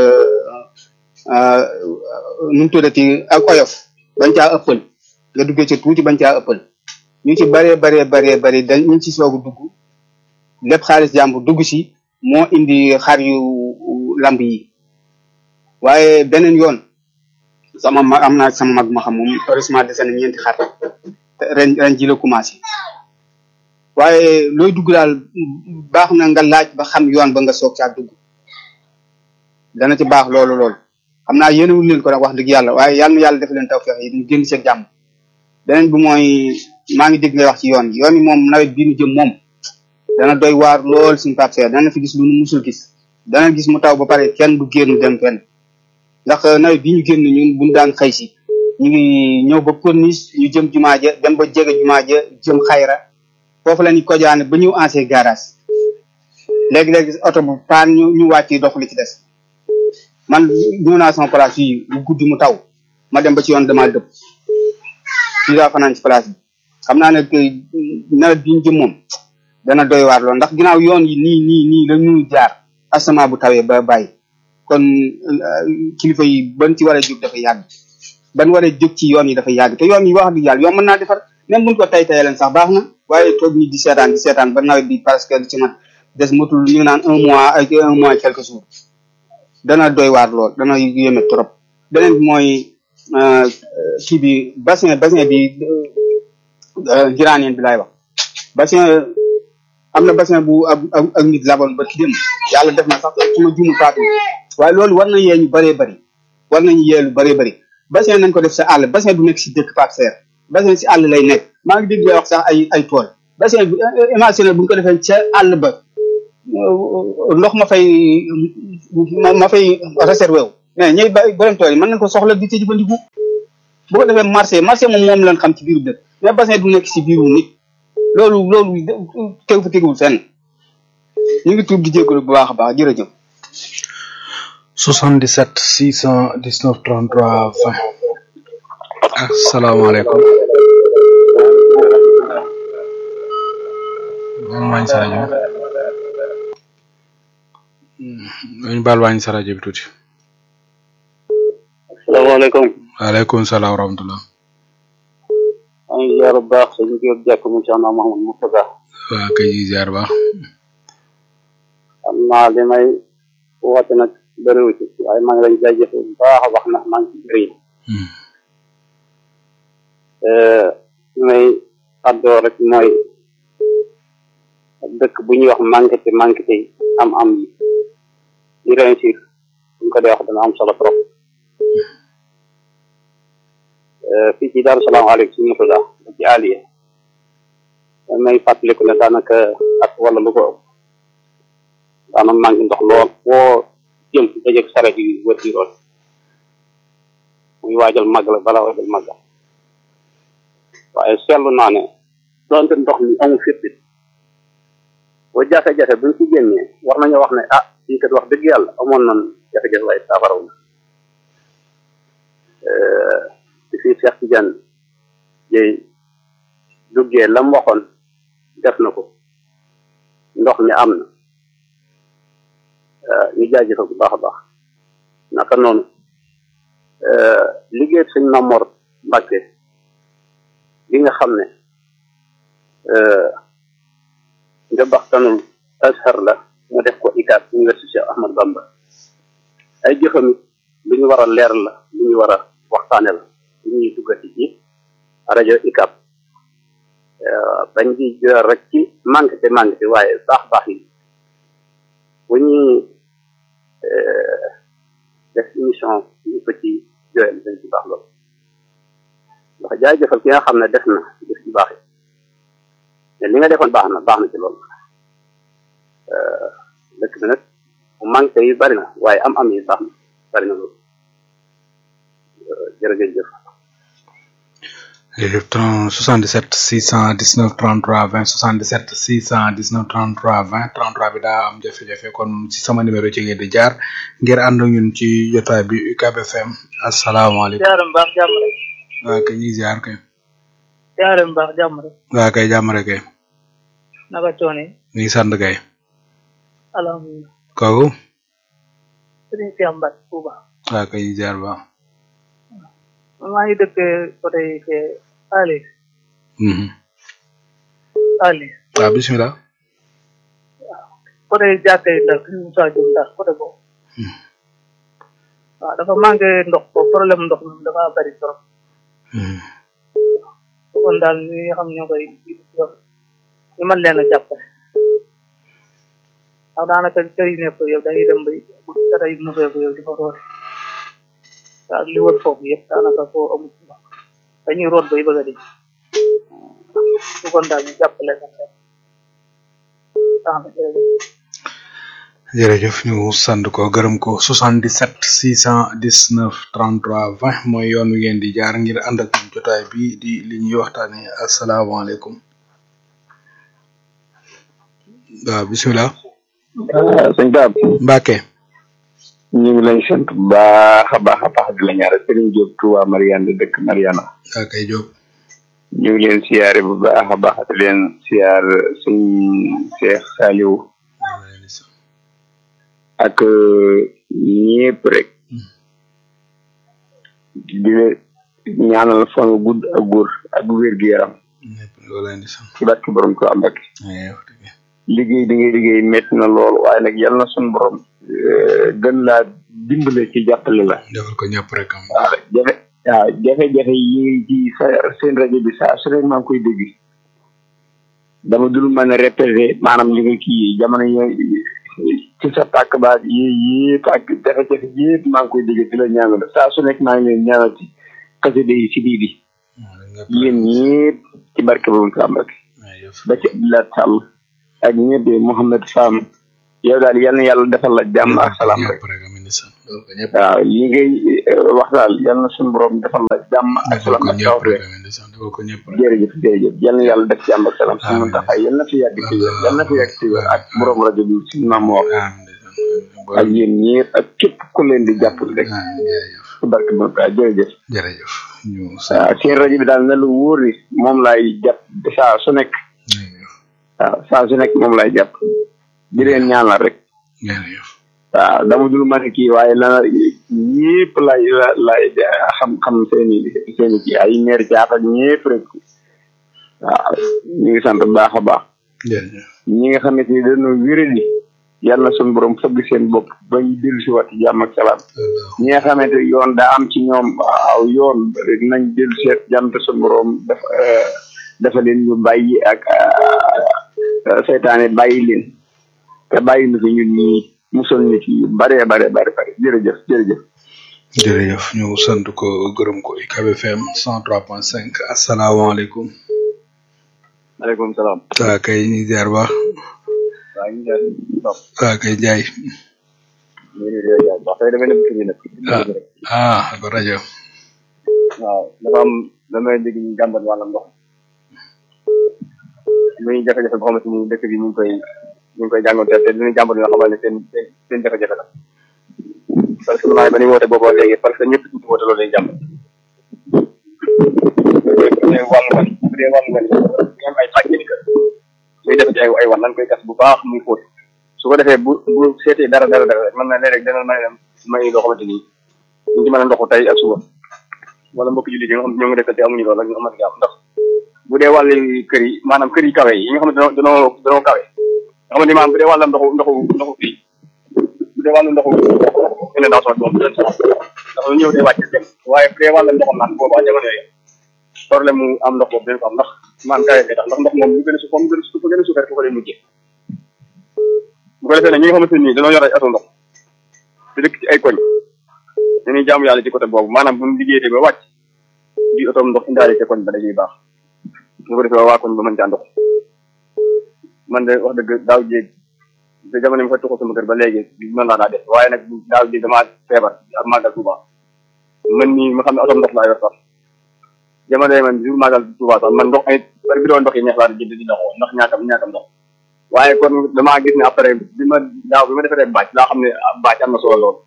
nu mu tuddati ak oyof bañ caa ëppal nga duggee ci tuuti bañ caa ëppal ñu ci baree baree baree bari dañ ñu ci soog a dugg lépp xaalis jàmbur dugg si moo indi xar yu lamb yi waaye beneen yoon sama ma am naa sama mag ma xam moom heureusement dese na ñeenti xar ren ren ji la commencé waaye looy dugg daal baax na nga laaj ba xam yoon ba nga soog caa dugg dana ci baax loolu loolu xam naa yéenewul leen ko nag wax dëgg yàlla waaye yàlla na yàlla def leen tawfeex yi ñu génn seen jàmm beneen bi mooy maa ngi dégg ngay wax ci yoon yi yoon yi moom nawet bii ñu jëm moom dana doy waar lool suñu Pape Seer dana fi gis lu nu musul gis dana gis mu taw ba pare kenn du génn dem fenn ndax nawet bi ñu génn ñun buñu daan xëy si ñu ngi ñëw ba corniche ñu jëm jumaa ja dem ba jege jumaa ja jëm xayra foofu la ñu kojaane ba ñëw ancien garage léegi-léegi oto bu paan ñu ñu wàcc dox li ci des man ñëw naa sama place yi bu guddi mu taw ma dem ba ci yoon dama dëpp fii daa fanaan ci place bi xam naa ne nawet bi ñu jëm moom dana doy waar lool ndax ginnaaw yoon yi nii nii nii la ñu jaar asama bu tawee ba bàyyi kon kilifa yi ban ci war a jóg dafa yàgg ban war a jóg ci yoon yi dafa yàgg te yoon yi wax dëgg yàlla yoon mën naa defar même buñ ko tay tay leen sax baax na waaye toog ni di seetaan di seetaan ba nawet bi parce que ci mat des matul ñu naan un mois ak un mois quelques jours dana doy waar lool dana yéeme trop beneen bi mooy kii bi bassin bassin bi giraaneen bi laay wax bassin am na bassin bu ak ak nit laboon ba ki dem yàlla def na sax su ma jumu faatu waaye loolu war na yee ñu bëree bëri war nañu yee lu bëree bëri bassin nañ ko def sa àll bassin du nekk si dëkk Pape Seer bassin si àll lay nekk maa ngi dégg wax sax ay ay tool bassin bi imaginer bu ñu ko defee ca àll ba ndox ma fay ma ma fay réservé wu mais ñooy ba borom tool yi mën nañ ko soxla di ci jëfandiku bu ko defee marché marché moom moom lañ xam ci biiru dëkk mais bassin du nekk ci biiru nit loolu loolu tegu fa teguwul fenn ñu ngi tuub di jégalu bu baax a baax jërëjëf. soixante-dix-sept six cent dix-neuf trente-trois vingt asalaamaaleykum. wàññi sa rajo ñu baal wàññi sa rajo bi tuuti. asalaamaaleykum. waaleykum salaam wa rahmatulah. maa ngi ziar bu baax sëñ Diop jàkk mu Cheikh Mahamadou Moustapha. waaw kay ziar baax. xam naa li may woote nag bëriwu ci waaye maa ngi leen jaajëf bu baax a baax na maa ngi ci bëri. may àddoo rek mooy dëkk bu ñuy wax manqué te manqué te am am yi di réussir buñ ko dee wax dana am solo trop fii ci Daaru Salaam Aleykum si Murtada ci Aliya may fàttaliku ne daanaka ak wala lu ko ëpp daana manqué ndox lool boo jëm dajeeg saret yi wër di root muy waajal màgg la bala waajal màgg waaye seetlu naa ne doonte ndox mi amul firtit boo jafe-jafe buñ ci génnee war nañoo wax ne ah fii kat wax dëgg yàlla amoon nañ jafe-jafe waaye saafaraw na ci fii Cheikh Tidiane Dieye duggee la mu waxoon def na ko ndox mi am na ñu jaajëfal bu baax a baax naka noonu liggéey sëñ Mamor Mbacke li nga xam ne nga baxtanul ashar la mu def ko I C A B université Cheikh Ahmad Bamba ay jëfam lu ñu war a leer la lu ñu war a waxtaane la lu ñuy duggati ci rajo I C A B bañ di joor rek ci manqué te manqué te waaye baax baax yi bu ñuy def émission ñu ko ci joyal dañ ci baax loolu ndax jaajëfal ki nga xam ne def na def ci baax yi mais li nga defoon baax na baax na ci loolu dëkk bi nag mu manqué yi bari na waaye am am yi baax na bari na loolu jërëjëf jërëjëf soixante-dix-sept six cent dix-neuf trente-trois vingt soixante-dix-sept six cent dix-neuf trente-trois vingt trente-trois bi daa am jafe-jafe kon ci sama numéro ci ngeen di jaar ngir ànd ñun ci jotaay bi U C A B F M asalaamaaleykum. jaaram baax jàmm rek. waa kay ñuy ziar kay. jaaram baax jàmm rek. waa kay jàmm rek kay. naka coono yi. ñu ngi sant kay. alhamdulilah. kooku. sëriñ Cheikh Mbacke Touba. waa kay ñuy ziar baax. maa ngi dëkk côté Ali. Ali. waaw bisimilah. waaw côté jàkkee Ndar Moussa Diop Ndar côté boobu. waaw dafa manqué ndox ko problème ndox mi dafa bari trop. kon daal ñi nga xam ñoo koy ñu mën leen a jàppale. ndax daanaka kër yi nekk yow dañuy dem ba bu dara yi mosoo ko yow di fa root. waaw li wër foofu yëpp daanaka foo amul ndox dañuy root bay bëgg a di su kon daal ñu jàppale leen rek jërëjëf ñu sant ko gërëm ko soixante-dix-sept six cent dix-neuf trente-trois vingt mooy yoon wi ngeen di jaar ngir ànd ak ñun jotaay bi di li ñuy waxtaane asalaamaaleykum waaw bisimilah. sëñ Dab Mbacke. ñu ngi lay sant bu baax a baax a baax di la ñaare Serigne Diop Touba Mariane di dëkk Mariana. waa kay Diop. ñu ngi leen siyaare bu baax a baax di leen siyaar sëñ Cheikh Saliou ak ñëpp rek di leen ñaanal fan gudd ak góor ak wér gu yaram ci barke borom ko am rek liggéey di ngay liggéey métti na lool waaye nag yal na suñu borom gën laa dimbale ci jàppale la. defal ko ñëpp rek am. waaw jafe waaw jafe-jafe yi ci sa seen rajo bi saa su rek maa ngi koy dégg dama dul mën a répété maanaam li nga kii jamono yi ci sa tàkk baat yi yëpp ak jafe-jafe yëpp maa ngi koy dégg di la ñaanal saa su nekk maa ngi leen ñaanal ci xasida yi si biir yéen ñëpp ci barke boobu ko am rek ba ci Abdoulaye Sall ak ñebe Mouhamed Fam yow daal yal na yàlla defal la jàmm ak salaam rek waaw lii ngay wax daal yal na suñu borom defal la jàmm ak salaam ak taw rek jërëjëf jërëjëf yal na yàlla def jàmm ak salaam suñu taxay yal na fi yàgg ci wér yal na fi yàgg ci wér ak borom rajo bi suñu maam wax ak yéen ñii ak képp ku leen di jàppale rek ci barke bu ka jërëjëf jërëjëf ñu waaw seen rajo bi daal na lu wóor ni moom laay jàpp saa su nekk waaw saa su nekk moom laay jàpp di leen ñaanal rek waaw dama dul mën a kii waaye la ñëpp lay lay xam xam seeni seeni kii ay neer jaat ak ñëpp rek waaw ñu ngi sant bu baax a baax ñi nga xamante ni dañoo wéradi yàlla na suñu borom fëgg seen bopp ba ñu dellu si waat jàmm ak salaam ñi nga xamante ni yoon daa am ci ñoom waaw yoon nañ dellu seet jàmm te suñu borom dafa dafa leen ñu bàyyi ak seytaane bàyyi leen te bàyyi na fi ñun ñii musal ñu ci bare bare bare bare jërëjëf jërëjëf jërëjëf ñu sant ko gërëm ko U C A B F M cent trois point cinq asalaamaaleykum maaleykum salaam waa kay ñu ziar ba waa ñu ziar waa kay Njaay ñu ngi lay ziar wax tey damay nekk ci nag ah ko rajo waaw dafa am damay dégg ñu jàmbat wàllam ndox muy jafe-jafe boo xamante ni dëkk bi ñu ngi koy ñu ngi koy jàngonteel te dinañ jàmbat yoo xamal ne seen seen seen jafe-jafe la parce que maa ngi ba ñuy woote boobu léegi parce que ñëpp tuuti woote loolu lay jàmbat bu dee wàllu man bu dee wàllu man ñu am ay pàcc kër muy def ci ay ay wan nan koy gas bu baax muy fóot su ko defee bu bu seetee dara dara dara rek mën na léeg-léeg dana may may loo xamante ni ñu ci mën a ndoxu tey ak suba wala mbokk jullit yi nga xam ñoo ngi dëkk te amuñu loolu ak ñu amat gaam ndax bu dee wàllu kër yi maanaam kër yi kawe yi nga xam ne danoo danoo danoo kawe nga xam ne maanaam bu dee wàllu ndoxu ndoxu ndoxu fii bu dee wàllu ndoxu inondation bi moom du leen soxla ndax lu ñëw day wàcc dem waaye bu dee wàllu ndoxam naan boobaa jamono yooyu problème mu am ndox boobu dañ ko am ndax maanaam kawe bi tax ndax ndox moom lu gën a su comme gën a su ko gën a suukar foofu lay mujjee bu ko defee nag ñi nga xamante ni dañoo yor ay ato ndox te dëkk ci ay koñ dañuy jaamu yàlla ci côté boobu maanaam bu ñu liggéeyee ba wàcc di oto ndox indaale ca koñ ba dañuy baax bu ko defee waa koñ ba mën caa ndox man de wax dëgg daaw jéeg te jamono mi fa tuxu sama kër ba léegi mën naa daa def waaye nag daaw jéeg damaa feebar ak màggal Touba man nii ma xam ne oto ndox laa yor sax jamono yi man jour màggal Touba sax man ndox ay bari bi doon ndox yi neex laa di jënd di ndoxoo ndax ñaakam ñaakam ndox waaye kon damaa gis ne après bi ma daaw bi ma defee bàcc laa xam ne bàcc am na solo lool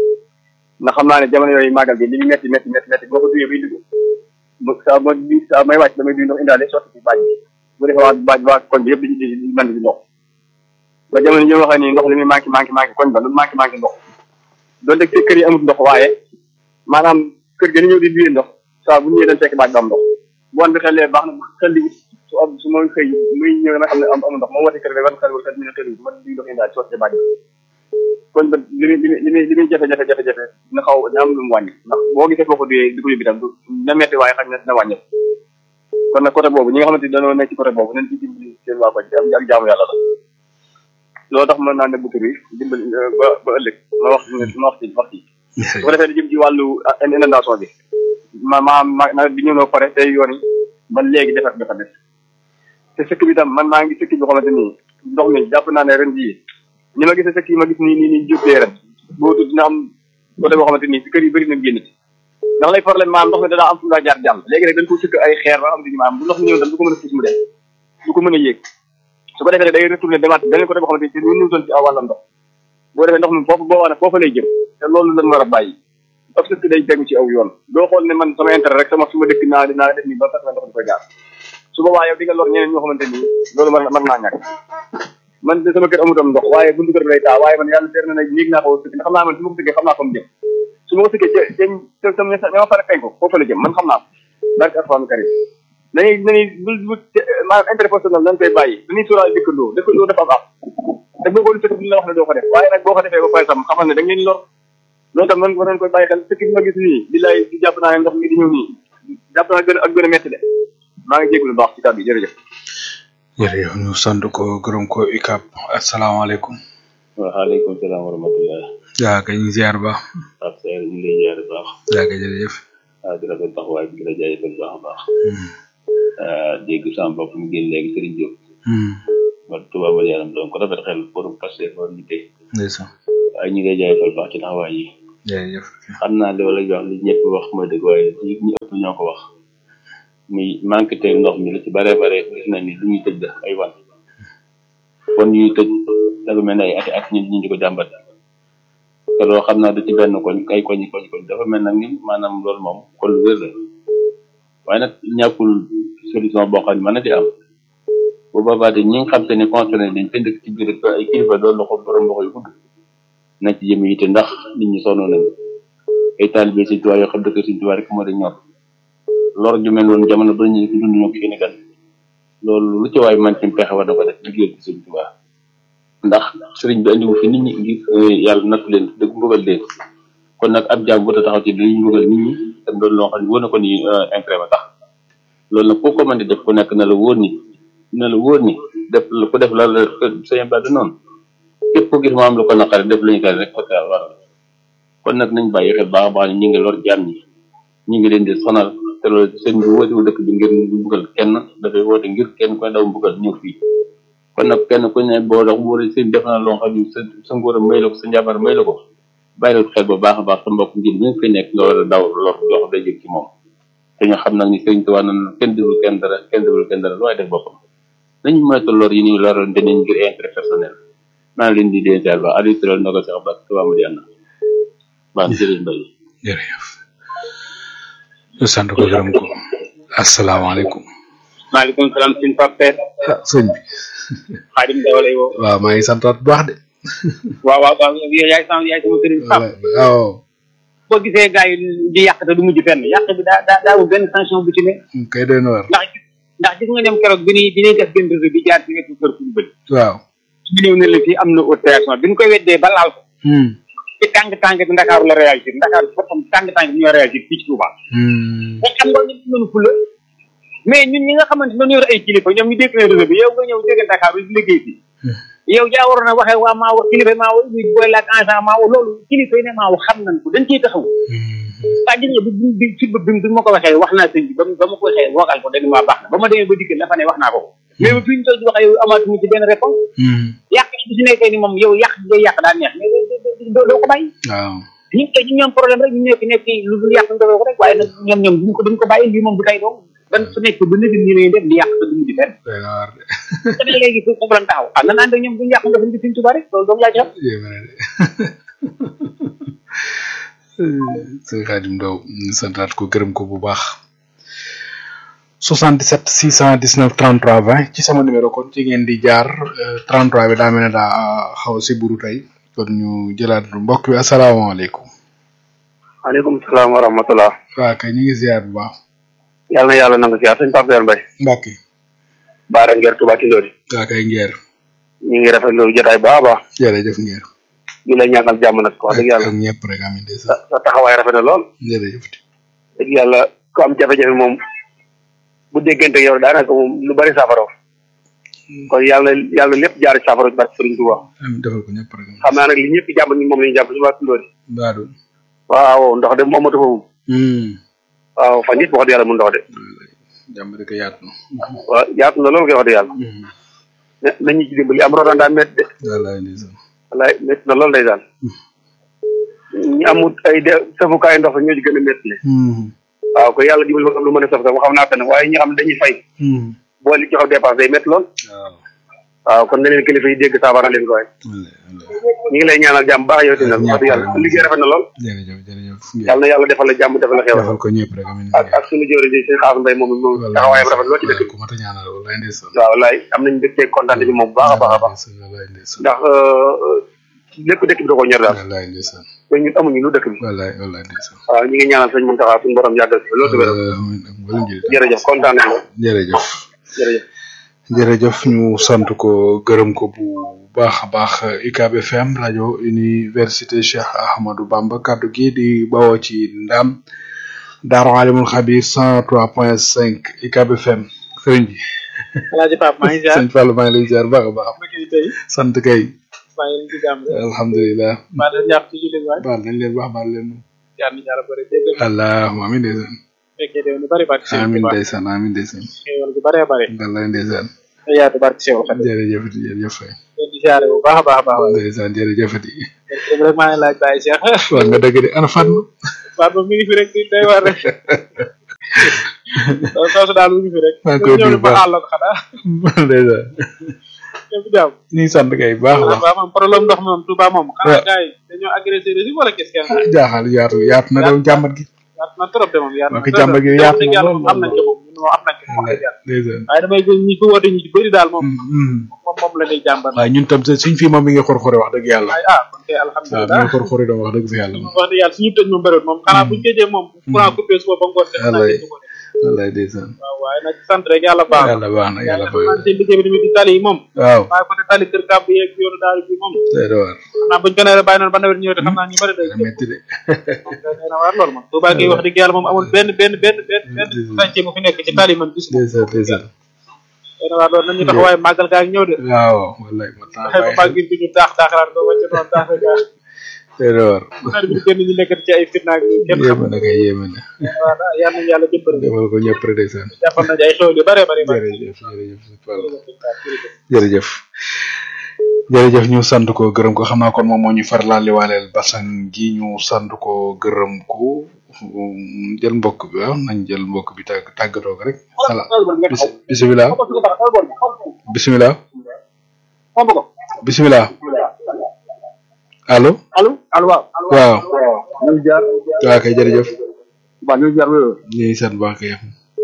ndax xam naa ne jamono yooyu màggal bi li ñu metti metti metti metti boo ko duyee bay dugg saa ma saa may wàcc damay duy ndox indaale sotti ci bàcc bi bu defee waa bàcc waa koñ bi yëpp di di mën di ndox ba jamono yi ñu waxee nii ndox li muy manqué manqué manqué koñ ba lu manqué manqué ndox doon deg kër yi amul ndox waaye maanaam kër ga ni ñëw di duyee ndox saa bu ñëwee dañ fekk bàcc ba am ndox bu wan bi xellee baax na xel li su am su ma xëy muy ñëw dama xam ne am amul ndox ma wootee kër ga wan xel wala xel mi ne xel man duy ndox indaale sotti ci bàcc bi kon ba li muy li muy li muy jafe-jafe jafe-jafe dina xaw dina am lu mu wàññi ndax boo gisee foofu duyee di ko yóbbi tam na metti waaye xam ne dina wàññi kon nag côté boobu ñi nga xamante ni dañoo nekk ci côté boobu nañ ci dimbali seen waa koñ ak jaamu yàlla la loolu tax mën naa ne bu bi dimbali ba ba ëllëg ma wax ma wax ci wax ci su ko defee di jëm ci wàllu inondation bi ma ma ma nawet bi ñëw na pare tey yoon yi ba léegi defar dafa des te sëkk bi tam man maa ngi sëkk bi xamante ni ndox mi jàpp naa ne ren jii ni ma gisee sëkk yi ma gis nii nii nii jógee ren boo tudd dina am côté boo xamante ni si kër yi bëri na génn ci ndax lay problème maanaam ndox mi danaa am fu nga jaar jàll léegi rek dañ ko sëkk ay xeer ba xam te ni maanaam bu ndox mi ñëw tam du ko mën a puus mu dem du ko mën a yéeg su ko defee day retourné demaat beneen côté boo xamante ni ñu ñu doon ci aw wàllam ndox boo defee ndox mi foofu boo wax ne foofa lay jëm te loolu lañ war a bàyyi parce que day tegu ci aw yoon doo xool ne man sama intérêt rek sama su ma dëkk naa dinaa def nii ba fekk ndox di ko jaar su boobaa yow di nga lor ñeneen ñoo xamante ni loolu mën mën naa ñàkk man de sama kër amutam ndox waaye buntu kër bi lay taa waaye man yàlla teer na ne néeg naa ko sëkk xam naa man su ma ko sëkkee xam naa fa mu jëm su ma ko sëkkee ca ca tam ñama fara kañ ko foofu la jëm man xam naa ko barke alxuraan karim dañuy dañuy bul bu maanaam intérêt personnel dañ koy bàyyi dañuy sóoraale dëkkandoo dëkkandoo dafa am am te boo ko sëkk duñ la wax ne doo ko def waaye nag boo ko defee ba pare tam xamal ne da ngeen lor loolu tam man war nañ koy bàyyi xel sëkk bi ma gis nii di lay di jàpp naa ne ndox mi di ñëw nii jàpp naa gën a ak gën a métti de maa ngi jégalu baax ci kàddu yi jërëjëf jërëjëf ñu sant ko gërëm ko U C A B asalaamaaleykum waaleykum salaam wa rahmatulah yaa kay ñu ziar ba ak sa ñu lay ziar baax yaa kay jërëjëf ah di rafet taxawaay bi di la jaajëfal baax a baax dégg sama bopp mu génn léegi Serigne Diop ba Touba ba yaram doon ko rafet xel pour passer ko nité ndeysaan ay ñi ngay jaayfal baax ci taxawaay yi jërëjëf xam naa li wala wax li ñëpp wax mooy dëgg waaye ñi ñi ëpp ñoo ko wax muy manque te ndox mi lu ci bare bare gis nañ ni lu ñuy tëj la ay wan kon ñuy tëj dafa mel ne ay ati at ñi ñi di ko jàmbat te loo xam naa du ci benn koñ ay koñ koñ koñ dafa mel nag ni maanaam loolu moom kon lu wér la waaye nag ñàkkul solution boo xam ne mën na di am bu boobaa de ñi nga xam te ne concerné dañ te dëkk ci biir ay kilifa doon loxo borom loxo yu gudd nañ ci jëm yite ndax nit ñi sonn nañ ay taalibe Sëñ Tuubaa yoo xam dëkk Sëñ Tuubaa rek moo di ñor lor ju mel noonu jamono ba ñu ko dund ñoo ko Sénégal loolu lu ci waay man ci pexe war na ko def liggéey ci Sëñ Tuubaa ndax sëriñ bi andiwu fi nit ñi ngir yàlla nattu leen dëgg mbugal leen kon nag ab jaam bu taxaw ci dañuy mbugal nit ñi te doon loo xam ne wóor na ko ni intérêt ba tax loolu nag ku ko mën di def ku nekk na la wóor ni na la wóor ni def ku def la la sëñ ba du noonu képp ko gis mu am lu ko naqare def lañu kay rek ko ta waral kon nag nañ bàyyi xel baax a baax ñi ngi lor jaam ñi ñi ngi leen di sonal te loolu sëñ bi woote wu dëkk bi ngir mbugal kenn dafay woote ngir kenn koy daw mbugal ñëw fii kon nag kenn ku ne boo dox boo seen def na loo xam ne sa sa ngóor a may la ko sa njabar may la ko bàyyi la xel ba baax a baax sa mbokk ngir bi nga fi nekk nga war a daw lor jox day jëg ci moom te ñu xam nag ni sëñ Tuubaa nan kenn deful kenn dara kenn deful kenn dara lu waay def boppam nañu moytu lor yi ñuy loroon dinañ ngir intérêt personnel maa ngi leen di dencal ba Aliou Touré ndogal Cheikh Abdou Touba Madiyana baax jërëjëf Mbaye jërëjëf ñu sant ko gërëm ko asalaamaaleykum maaleykum salaam sëñ Pape ah sëñ bi Xaadim Daw lay woo waaw maa ngi santaat bu baax de waaw waaw waaw yaay sama yaay sama sëriñ Pape waaw boo gisee gars yi di yàq te du mujj fenn yàq bi daa daa daa benn sanction bu ci ne kay doy na war ndax ndax gis nga dem keroog bi ñuy bi ñuy def benn réseau bi jaar ci wetu kër fu bëri waaw ñu ñëw ne la fii am na haute réaction bi ñu koy weddee ba laal ko ci tàng tàng bi Ndakaaru la réagir Ndakaaru boppam tàng tàng bi ñoo réagir fii ci Touba te xam nga ñu mënu fula mais ñun ñi nga xamante ne yor ay kilifa ñoom ñu dégg na réseau bi yow nga ñëw jóge Ndakaaru di liggéey fii yow jaa waroon a waxee waa maa wax kilifa maa wax ñu boy laak agent maa wax loolu kilifa yi ne maa wax xam nañ ko dañ ciy taxaw waa gis nga bi bi ci bi bi ma ko waxee wax naa sëñ bi ba ba ma ko waxee wogal ko dañu maa baax na ba ma demee ba diggal dafa ne wax naa ko mais ba fi ñu toll di wax yow amaatuñu ci benn réponse yàq bi si nekkee ni moom yow yàq bi ngay yàq daa neex mais doo ko bàyyi waaw ñu ngi ñu ñoom problème rek ñu nekk nekk lu dul yàq nga ko rek waaye nag ñoom ñoom duñ ko duñ ko bàyyi lii moom du tey doom dan su nekk ba nëgg ñi lay def di yàq te duñu di fenn te léegi fu foofu lan taxaw ah na naan ñoom duñu yàq nga fi Sëñ Tuubaa rek loolu doomu laa ci xam sëñ Xaadim Ndaw santaat ko gërëm ko bu baax soixante-dix-sept six cent dix-neuf trente-trois vingt ci sama numéro kon ci ngeen di jaar trente-trois bi daa mel ne daa xaw si buru tey kon ñu jëlaat mbokk bi asalaamaaleykum waaleykum salaam wa rahmatulah waaw kay ñu ngi ziar bu baax yàlla na yàlla nangu ziar sëñ Pape Mbaye Mbacke baara ngeer Touba Tindodi waaw kay ngeer ñu ngi rafetlu jotaay baax a baax jërëjëf ngeer di la ñaanal jàmm nag wax dëgg yàlla ak ñëpp rek amin de sa sa taxawaay rafet na lool jërëjëf dëgg yàlla ku am jafe-jafe moom bu déggante yow daanaka moom lu bari saafara kon yàlla yàlla lépp jaar saafara barke Sëriñ Tuubaa amin defal ko ñëpp rek xam naa nag li ñëpp jàmm ñi moom la ñu jàpp si waa Tindodi baadu waaw ndox de moom amatu foofu waaw fan yëpp wax dëgg yàlla mu ndox de jàmm rek yaatu na waaw yaatu na loolu koy wax dëgg yàlla nañu ci dimbali am rotaan daa métti de wallaay ndeysaan wallaay métti na loolu ndeysaan ñu amut ay de safukaay ndox ñoo ci gën a métti le waaw ko yàlla dimbali ma lu mën a saf sax mu xam naa ne waaye ñi xam ne dañuy fay boo li jox dépense day métti lool waaw kon na leen kilifa yi dégg saafara leen ko waay ñu ngi lay ñaanal jàmm baax yow dina wax dëgg yàlla liggéey rafet na lool jërëjëf jërëjëf yàlla na yàlla defal la jàmm defal la xewal defal ko ñëpp rek amin ak ak suñu jóori di seen xaas mbay moom moom taxawaayam rafet lool ci dëkk ku mata ñaanal wallaay ndeysaan waaw wallaay am nañ mbégte kontaan ci moom bu baax a baax a baax ndax lépp dëkk bi da ko ñor daal wallaay ndeysaan te ñun amuñu lu dëkk bi wallaay wallaay ndeysaan waaw ñu ngi ñaanal sëñ Mountakha suñu borom yàggal si loolu tëwér jërëjëf kontaan nañ jërëjëf jërëjëf jërëjëf ñu sant ko gërëm ko bu baax a baax U C A B F M rajo université Cheikh Ahmadou Bamba kaddu gi di bawoo ci Ndam Daaru Alimul Xabir cent trois point cinq U C A B F M sëriñ bi Alaaji Pape maa ngi ziar sëñ Fall maa ngi lay ziar baax a baax sant kay maa ngi ci jàmm alhamdulilah maa leen jàpp ci jullit waay baal nañ leen wax baal leen yàlla na yàlla bëri dégg allahumma amin ndeysaan fekkee déw ni bëri bari amin ndeysaan amin ndeysaan xéewal gu bëree bëri wallaay ndeysaan yaatu barke Cheikh Ousmane jërëjëf jërëjëf fay di ziare bu baax a baax a baax ndeysaan jërëjëf di rek maa ngi laaj Baye Cheikh wax nga dëgg de ana Fatma Fatma mi ngi fi rek day war rek soosu daal mi ngi fi rek maa koy nuyu ba àll ko xanaa ndeysaan ñëpp jàmm ñu ngi sant kay baax baax waaw moom problème ndox moom Touba moom xanaa gars yi dañoo agressé rési wala qu'est-ce que jaaxal yaatu yaatu na dem jàmbat gi yaatu na trop de moom yaatu na ko jàmbat gi yaatu na yàlla moom am nañ ko moom ñun moom am nañ ko moom ndeysaan waaye damay gis ñi ko woote ñi ci bëri daal moom moom moom la ñuy jàmbat waaye ñun tam suñ fii moom mi ngi xor xore wax dëgg yàlla ah kon kay waaw alhamdulilah mi ngi xor xore doon wax dëgg fi yàlla moom wax dëgg yàlla suñu tëj moom bëriwul moom xanaa buñ tëjee moom courant coupé suba ba ngoon def naa wallaay wallaay ndeysaan waaw waaye nag sant rek yàlla baax yàlla baax na yàlla baax na seen liggéey bi tamit ci tali yi moom waaw waaye côté tali kër kàbb yeeg yoonu daal bi moom day door xam naa buñ ko nee bàyyi noonu ba nawet ñëwee te xam naa ñu bëri day metti de nee na waar loolu moom Touba gi wax dëgg yàlla moom amul benn benn benn benn benn sànce mu fi nekk ci tali man gis ndeysaan ndeysaan nee na waar loolu nañu tax waaye màggal gaa ngi ñëw de waaw wallaay moo tax xëy ba màggil bi ñu daax daaxaraat ko wàcce noonu daax gaa day door xar bi kenn ñu nekk ci ay fitna ak kenn yéeme na kay yéeme na waaw yal nañu yàlla jëppale defal ko ñëpp rek ndeysaan jàppal nañu ay xew yu bare bare bare jërëjëf jërëjëf jërëjëf jërëjëf ñu sant ko gërëm ko xam naa kon moom moo ñu farlaali waaleel basan gi ñu sant ko gërëm ko jël mbokk bi waaw nañ jël mbokk bi tàgg tàggatoo ko rek sala bisimilah bisimilah bisimilah allo allo allo waaw waaw ñu ngi jaar waaw kay jërëjëf waaw ñu ngi jaar wéyo ñu ngi sant baax kay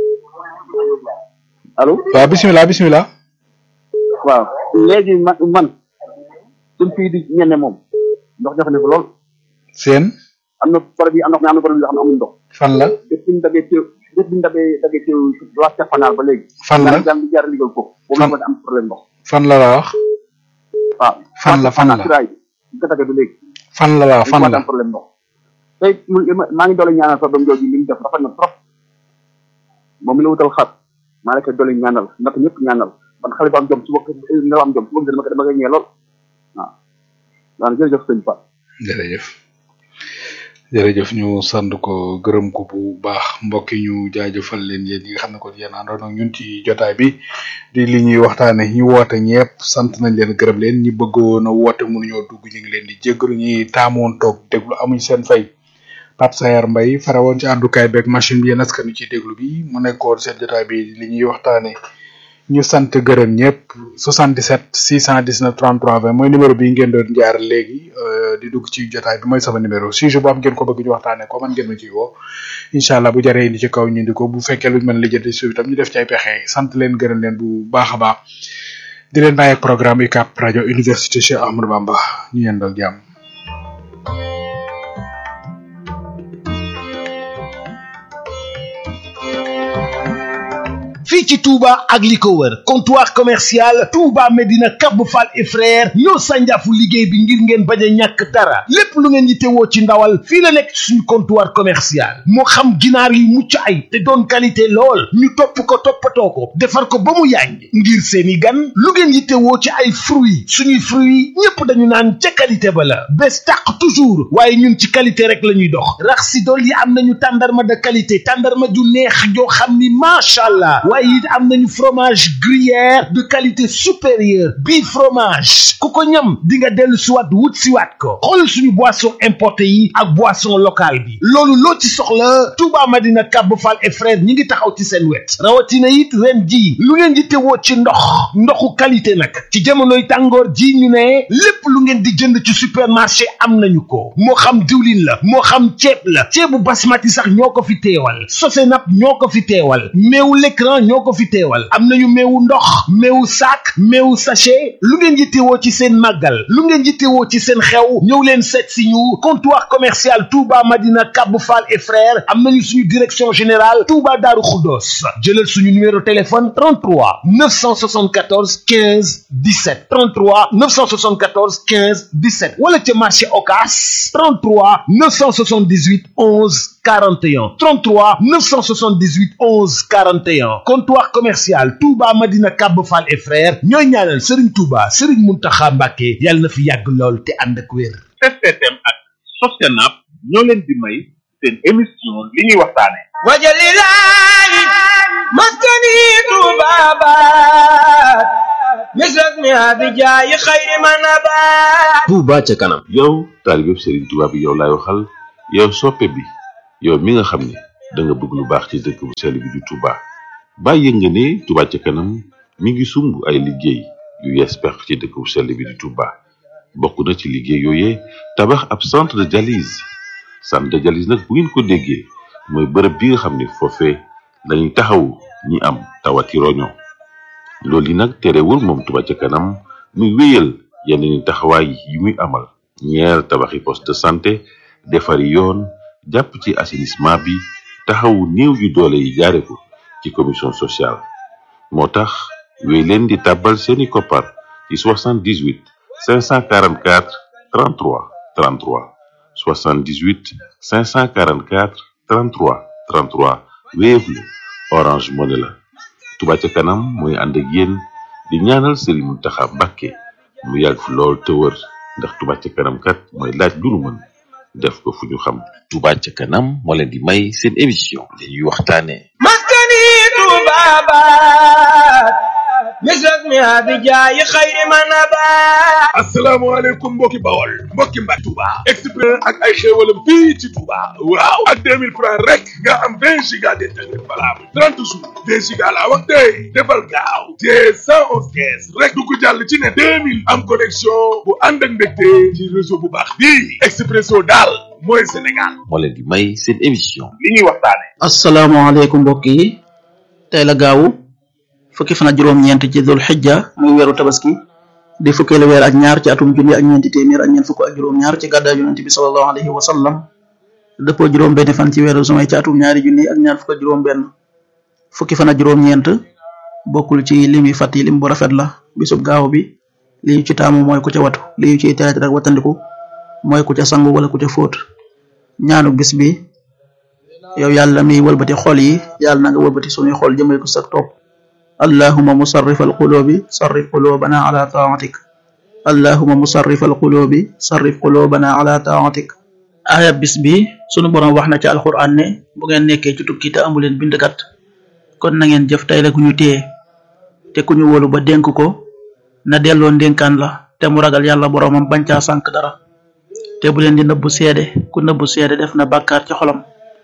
allo waaw bisimilah bisimilah waaw léegi man man suñ fii di ñenne moom ndox jafe na fi lool seen am na problème yi am ndox mais am na problème yoo xam ne amuñ ndox fan la depuis ñu dagee teew depuis ñu dagee dagee teew waa Cafanaar ba léegi fan la daan di jaar liggéey ko boobu la am problème ndox fan la la wax waaw fan la fan la siraay ñu ko dagee ba léegi fan la la wax fan la am problème ndox tey maa ngi doole ñaanal sa doom jooju li mu def rafet na trop moom mi la wutal xar maa ngi koy doole ñaanal ndax ñëpp ñaanal man xale bu am jom su ma nga am jom su ma dama ko dama koy ñee lool waaw daanaka jërëjëf sëñ Fa jërëjëf jërëjëf ñu sant ko gërëm ko bu baax mbokk yi ñu jaajëfal leen yéen ñi nga xam ne kon yéen àndoon ak ñun ci jotaay bi di li ñuy waxtaane ñi woote ñepp sant nañ leen gërëm leen ñi bëggoon a woote mënuñoo dugg ñu ngi leen di jéggalu ñi taamoon toog déglu amuñ seen fay Pape Sayar Mbaye farawoon ci àddukaay beeg machine bi yéen askanu ci déglu bi mu nekkoon seen jotaay bi li ñuy waxtaane ñu sant gërëm ñëpp soixante-dix-sept six cent dix-neuf trente-trois vingt mooy numéro bi ngeen doon jaar léegi di dugg ci jotaay bi mooy sama numéro sujet bu am ngeen ko bëgg ñu waxtaane ko man ngeen ma ciy woo incha allah bu jaree indi ci kaw ñu indi ko bu fekkee luñ mën a lijjanti suuf itam ñu def ci ay pexe sant leen gërëm leen bu baax a baax di leen bàyyi ak programme U C A B rajo université Cheikh Ahmadou Bamba ñu yendoo ak jàmm. fii ci Touba ak li ko wër comptoir commercial Touba Medina Cap Fall et frère ñoo sànjaafu liggéey bi ngir ngeen bañ a ñàkk dara lépp lu ngeen yittewoo ci ndawal fii la nekk suñu comptoir commercial moo xam ginaar yi mucc ay te doon qualité lool ñu topp ko toppatoo ko defar ko ba mu yàññ ngir seeni gan lu ngeen yittewoo ci ay fruits suñuy fruits ñëpp dañu naan ca qualité ba la bés tàq toujours waaye ñun ci qualité rek la ñuy dox rax si dool yi am nañu tàndarma de qualité tàndarma ju neex joo xam ni macha allah waaye it am nañu fromage gruyère de qualité supérieure bii fromage ku ko ñam di nga dellu siwaat wut siwaat ko xool suñu boisson importé yi ak boisson locale bi loolu loo ci soxla Touba Madina Cap Fall et frère ñi ngi taxaw ci seen wet rawatina it ren ji lu ngeen di tewoo ci ndox ndoxu qualité nag ci jamonoy tàngoor ji ñu ne lépp lu ngeen di jënd ci supermarché am nañu ko moo xam diwlin la moo xam ceeb la ceebu basmati sax ñoo ko fi teewal Sosenap ñoo ko fi teewal meewu l'écran ñoo ko fi teewal am nañu meewu ndox meewu sac meewu sachet lu ngeen yittewoo ci seen màggal lu ngeen yittewoo ci seen xew ñëw leen seet si ñu comptoir commercial Touba Madina Cap Fall et frères am nañu suñu direction générale Touba Darou Khoudoss jëlal suñu numéro téléphone trente-trois neuf cent soixante-quatorze quinze dix-sept trente-trois neuf cent soixante-quatorze quinze dix-sept wala ca marché Ocass trente-trois neuf cent soixante-dix-huit onze quarante et un trente-trois neuf cent soixante-dix-huit onze quarante et un comptoir commercial Touba Madina Cap Fall et frères ñooy ñaanal Serigne Touba Serigne Mountakha Mbacké yàlla na fi yàgg lool te ànd ak wér. S T M ak Sosenap ñoo leen di may seen émission li ñuy waxtaane wajalilaay maskani Touba baat misrak mi abijaayi xayri ma nabaat. Touba ca kanam. yow taalibe Serigne Touba bi yow laay waxal yow soppe bi yow mi nga xam ne da nga bëgg lu baax ci dëkk bu sell bi di Touba bàyyi nga ne Touba ca kanam mi ngi sumb ay liggéey yu yees pex ci dëkk bu sell bi di Touba bokk na ci liggéey yooyee tabax ab centre de dialyse centre de dialyse nag bu ngeen ko déggee mooy bërëb bi nga xam ne foofee lañuy taxawu ñi am tawati roño loolu yi nag terewul moom Touba ca kanam muy wéyal yeneen taxawaay yi muy amal ñeer tabaxi poste de santé defari yoon jàpp ci assainissement bi taxawu néew yu doole yi jaare ko ci commission sociale moo tax wéy leen di tàbbal seeni koppar ci soixante-dix-huit cinq cent quarante-quatre trente-trois trente-trois soixante-dix-huit cinq cent quarante-quatre trente-trois trente-trois Wave la Orange Money la Touba ca kanam mooy ànd ak yéen di ñaanal Serigne Mountakha Mbacké mu yàgg fi lool te wër ndax Touba ca kanam kat mooy laaj lu nu mën def ko fu ñu xam. Touba ca kanam moo leen di may seen émission li ñuy waxtaane maskani tubabat misrak mi abijaayi xayri ma nabaat. asalaamaaleykum mbokki Bawol mbokki Mbàkke Touba Express ak ay xéewalam fii ci Touba waaw ak deux mille francs rek nga am vingt giga d'internet valable trente jours vingt giga laa wax tey defal gaaw te cent onze caisse rek du ko jàll ci ne deux mille am connexion bu ànd ak mbégte ci réseau bu baax bii Expresso daal mooy Sénégal moo leen di may seen émission li ñuy waxtaane. asalaamaaleykum mbokk yi tey la gaawu fukki fan ak juróom-ñeent ci dul xijja muy weeru tabaski di fukkeelu weer ak ñaar ci atum junni ak ñeenti téeméer ak ñeent fukk ak juróom-ñaar ci gàddaay yonent bi sallallahu alayhi wa sallam dëppoo juróom-benn fan ci weeru sumay ci atum ñaari junni ak ñaar fukk ak juróom-benn fukki fan ak juróom-ñeent bokkul ci lim yi fàtt yi lim bu rafet la bisub gaaw bi li ñu ci taamu mooy ku ca watu li ñu ciy teet rek watandiku mooy ku ca sangu wala ku ca fóot ñaanu bis bi yow yàlla mi wëlbati xol yi yàlla na nga wëlbati sunuy xol jëmale ko sa topp allahumma musarrifal qulubi sarrif qulubana ala taatik allahumma musarrifal qulubi sarrif qulubana ala taatik aaya bis bi sunu borom wax na ci alquran ne bu ngeen nekkee ci tukki te amuleen bindkat kon na ngeen jëf tay la gu ñu téye te ku ñu wóolu ba dénk ko na delloo ndénkaan la te mu ragal yàlla boromam bañ caa sànk dara te bu leen di nëbbu seede ku nëbbu seede def na bàkkaar ci xolam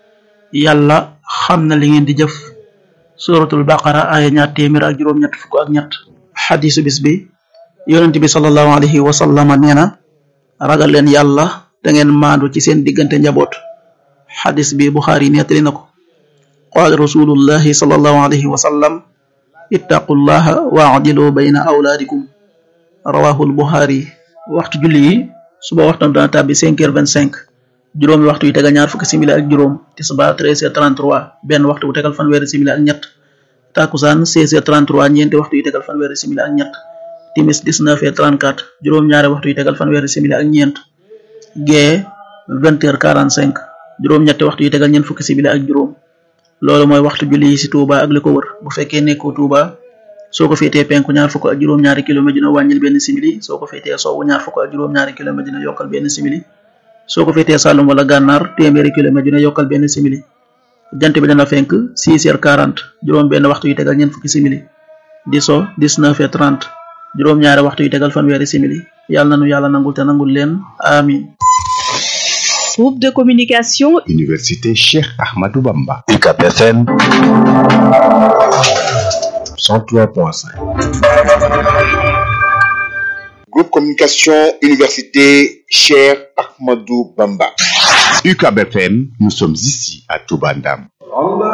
yàlla xam na li ngeen di jëf suratul baqara aya ñaar téeméer ak juróom ñett fukk ak ñett xadisu bis bi yonent bi sallallahu alayhi wa sallam nee na ragal leen yàlla da ngeen maandu ci seen diggante njaboot xadis bi buxaari nettali na ko qaala rasulullahi sallallahu alayhi wa sallam ittaqullaha wa adilu bayna awlaadikum rawahul buxaari waxtu julli yi suba waxtam dana tàbbi cinq heures vingt-cinq juróomi waxtu yi tegal ñaar fukki simili ak juróom tisbaar treize heures trente-trois benn waxtu bu tegal fanweeri simili ak ñett takusaan seize heures trente-trois ñeenti waxtu yi tegal fanweeri simili ak ñett timis dix-neuf heures trente-quatre juróom ñaari waxtu yi tegal fanweeri simili ak ñeent gee vingt heures quarante-cinq juróom ñetti waxtu yi tegal ñeent fukki simili ak juróom loolu mooy waxtu julli yi ci Touba ak li ko wër bu fekkee nekkoo Touba soo ko féetee penku ñaar fukk ak juróom ñaari kilomètre dina wàññil benn simili soo ko féetee sowwu ñaar fukk ak juróom ñaari kilomètre dina yokkal benn simili soo ko féetee Saloum wala Gànnaar téeméeri kilomètre dina yokkal benn simili jant bi dana fenk six heures quarante juróom benn waxtu yi tegal ñeent fukki simili di so dix-neuf heures trente juróom ñaari waxtu yi tegal fanweeri simili yàlla nanu yàlla nangul te nangul leen amin. Groupe de communication Université Cheikh Ahmadou Bamba U C A P F M cent trois point cinq. Groupe communication Université Cheikh Ahmadou Bamba U C A B F M, nous sommes ici à Touba Ndam.